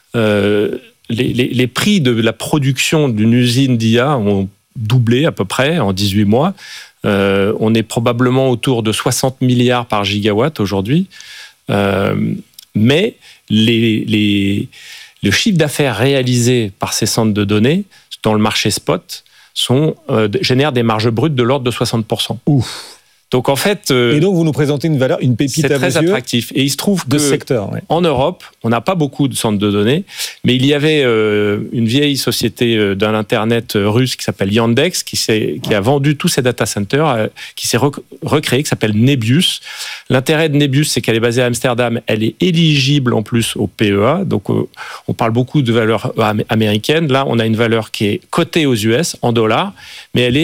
Euh, les, les, les prix de la production d'une usine d'I A ont doublé à peu près en dix-huit mois. Euh, on est probablement autour de soixante milliards par gigawatt aujourd'hui. Euh, mais les, les, le chiffre d'affaires réalisé par ces centres de données dans le marché spot sont, euh, génèrent des marges brutes de l'ordre de soixante pour cent. Ouf. Donc en fait, euh, et donc vous nous présentez une valeur, une pépite c'est à très attractif. Et il se trouve de que secteur, ouais. En Europe, on n'a pas beaucoup de centres de données, mais il y avait euh, une vieille société d'un internet russe qui s'appelle Yandex, qui, s'est, qui a vendu tous ses data centers, euh, qui s'est rec- recréé, qui s'appelle Nebius. L'intérêt de Nebius, c'est qu'elle est basée à Amsterdam, elle est éligible en plus au P E A, donc euh, on parle beaucoup de valeur américaine. Là, on a une valeur qui est cotée aux U S en dollars, mais elle est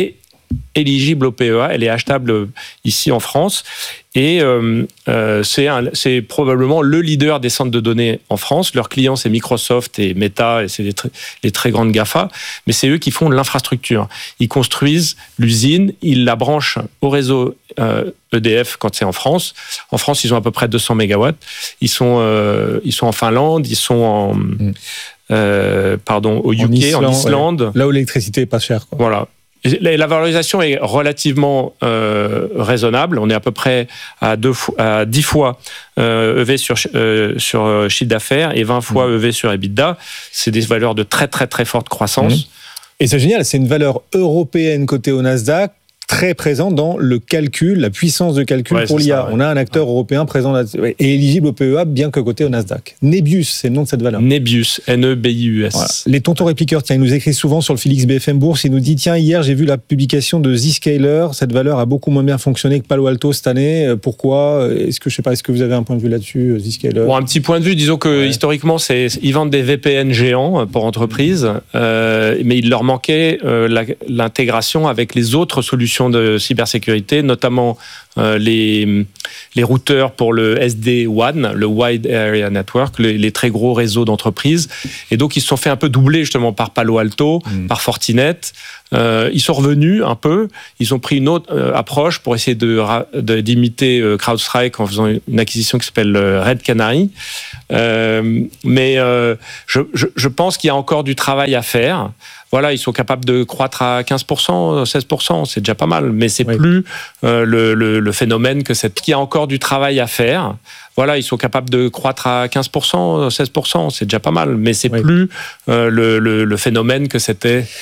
éligible au P E A, elle est achetable ici en France. Et euh, euh, c'est, un, c'est probablement le leader des centres de données en France. Leurs clients, c'est Microsoft et Meta, et c'est les, tr- les très grandes GAFA. Mais c'est eux qui font l'infrastructure. Ils construisent l'usine, ils la branchent au réseau euh, E D F quand c'est en France. En France, ils ont à peu près deux cents mégawatts. Ils sont, euh, ils sont en Finlande, ils sont en... Mmh. Euh, pardon, au U K, en Islande. En Islande. Ouais. Là où l'électricité est pas chère, quoi. Voilà. La valorisation est relativement euh, raisonnable. On est à peu près à, deux fois, à dix fois euh, E V sur, euh, sur chiffre d'affaires et vingt fois mmh. E V sur EBITDA. C'est des valeurs de très très très forte croissance. Mmh. Et c'est génial, c'est une valeur européenne cotée au Nasdaq, très présent dans le calcul, la puissance de calcul ouais, pour l'I A. Ça, ouais. On a un acteur ouais. européen présent là, et éligible au P E A, bien que coté au Nasdaq. Nebius, c'est le nom de cette valeur. Nebius, N E B I U S. Voilà. Les tontons répliqueurs, tiens, ils nous écrivent souvent sur le Félix B F M Bourse, il nous dit, tiens, hier j'ai vu la publication de Zscaler, cette valeur a beaucoup moins bien fonctionné que Palo Alto cette année. Pourquoi ? Est-ce que, je sais pas, est-ce que vous avez un point de vue là-dessus, Zscaler ? Bon, un petit point de vue, disons que ouais. historiquement, c'est, ils vendent des V P N géants pour entreprises, euh, mais il leur manquait euh, la, l'intégration avec les autres solutions de cybersécurité, notamment euh, les, les routeurs pour le S D WAN, le Wide Area Network, les, les très gros réseaux d'entreprises. Et donc, ils se sont fait un peu doubler justement par Palo Alto, mmh. par Fortinet. Euh, ils sont revenus un peu. Ils ont pris une autre euh, approche pour essayer de, de, d'imiter euh, CrowdStrike en faisant une acquisition qui s'appelle euh, Red Canary. Euh, mais euh, je, je, je pense qu'il y a encore du travail à faire. Voilà, ils sont capables de croître à quinze pour cent, seize pour cent, c'est déjà pas mal, mais c'est oui. plus euh, le, le, le phénomène que cette... qu'il y a encore du travail à faire. Voilà, ils sont capables de croître à quinze pour cent, seize pour cent, c'est déjà pas mal, mais c'est oui. plus euh, le, le, le phénomène que c'était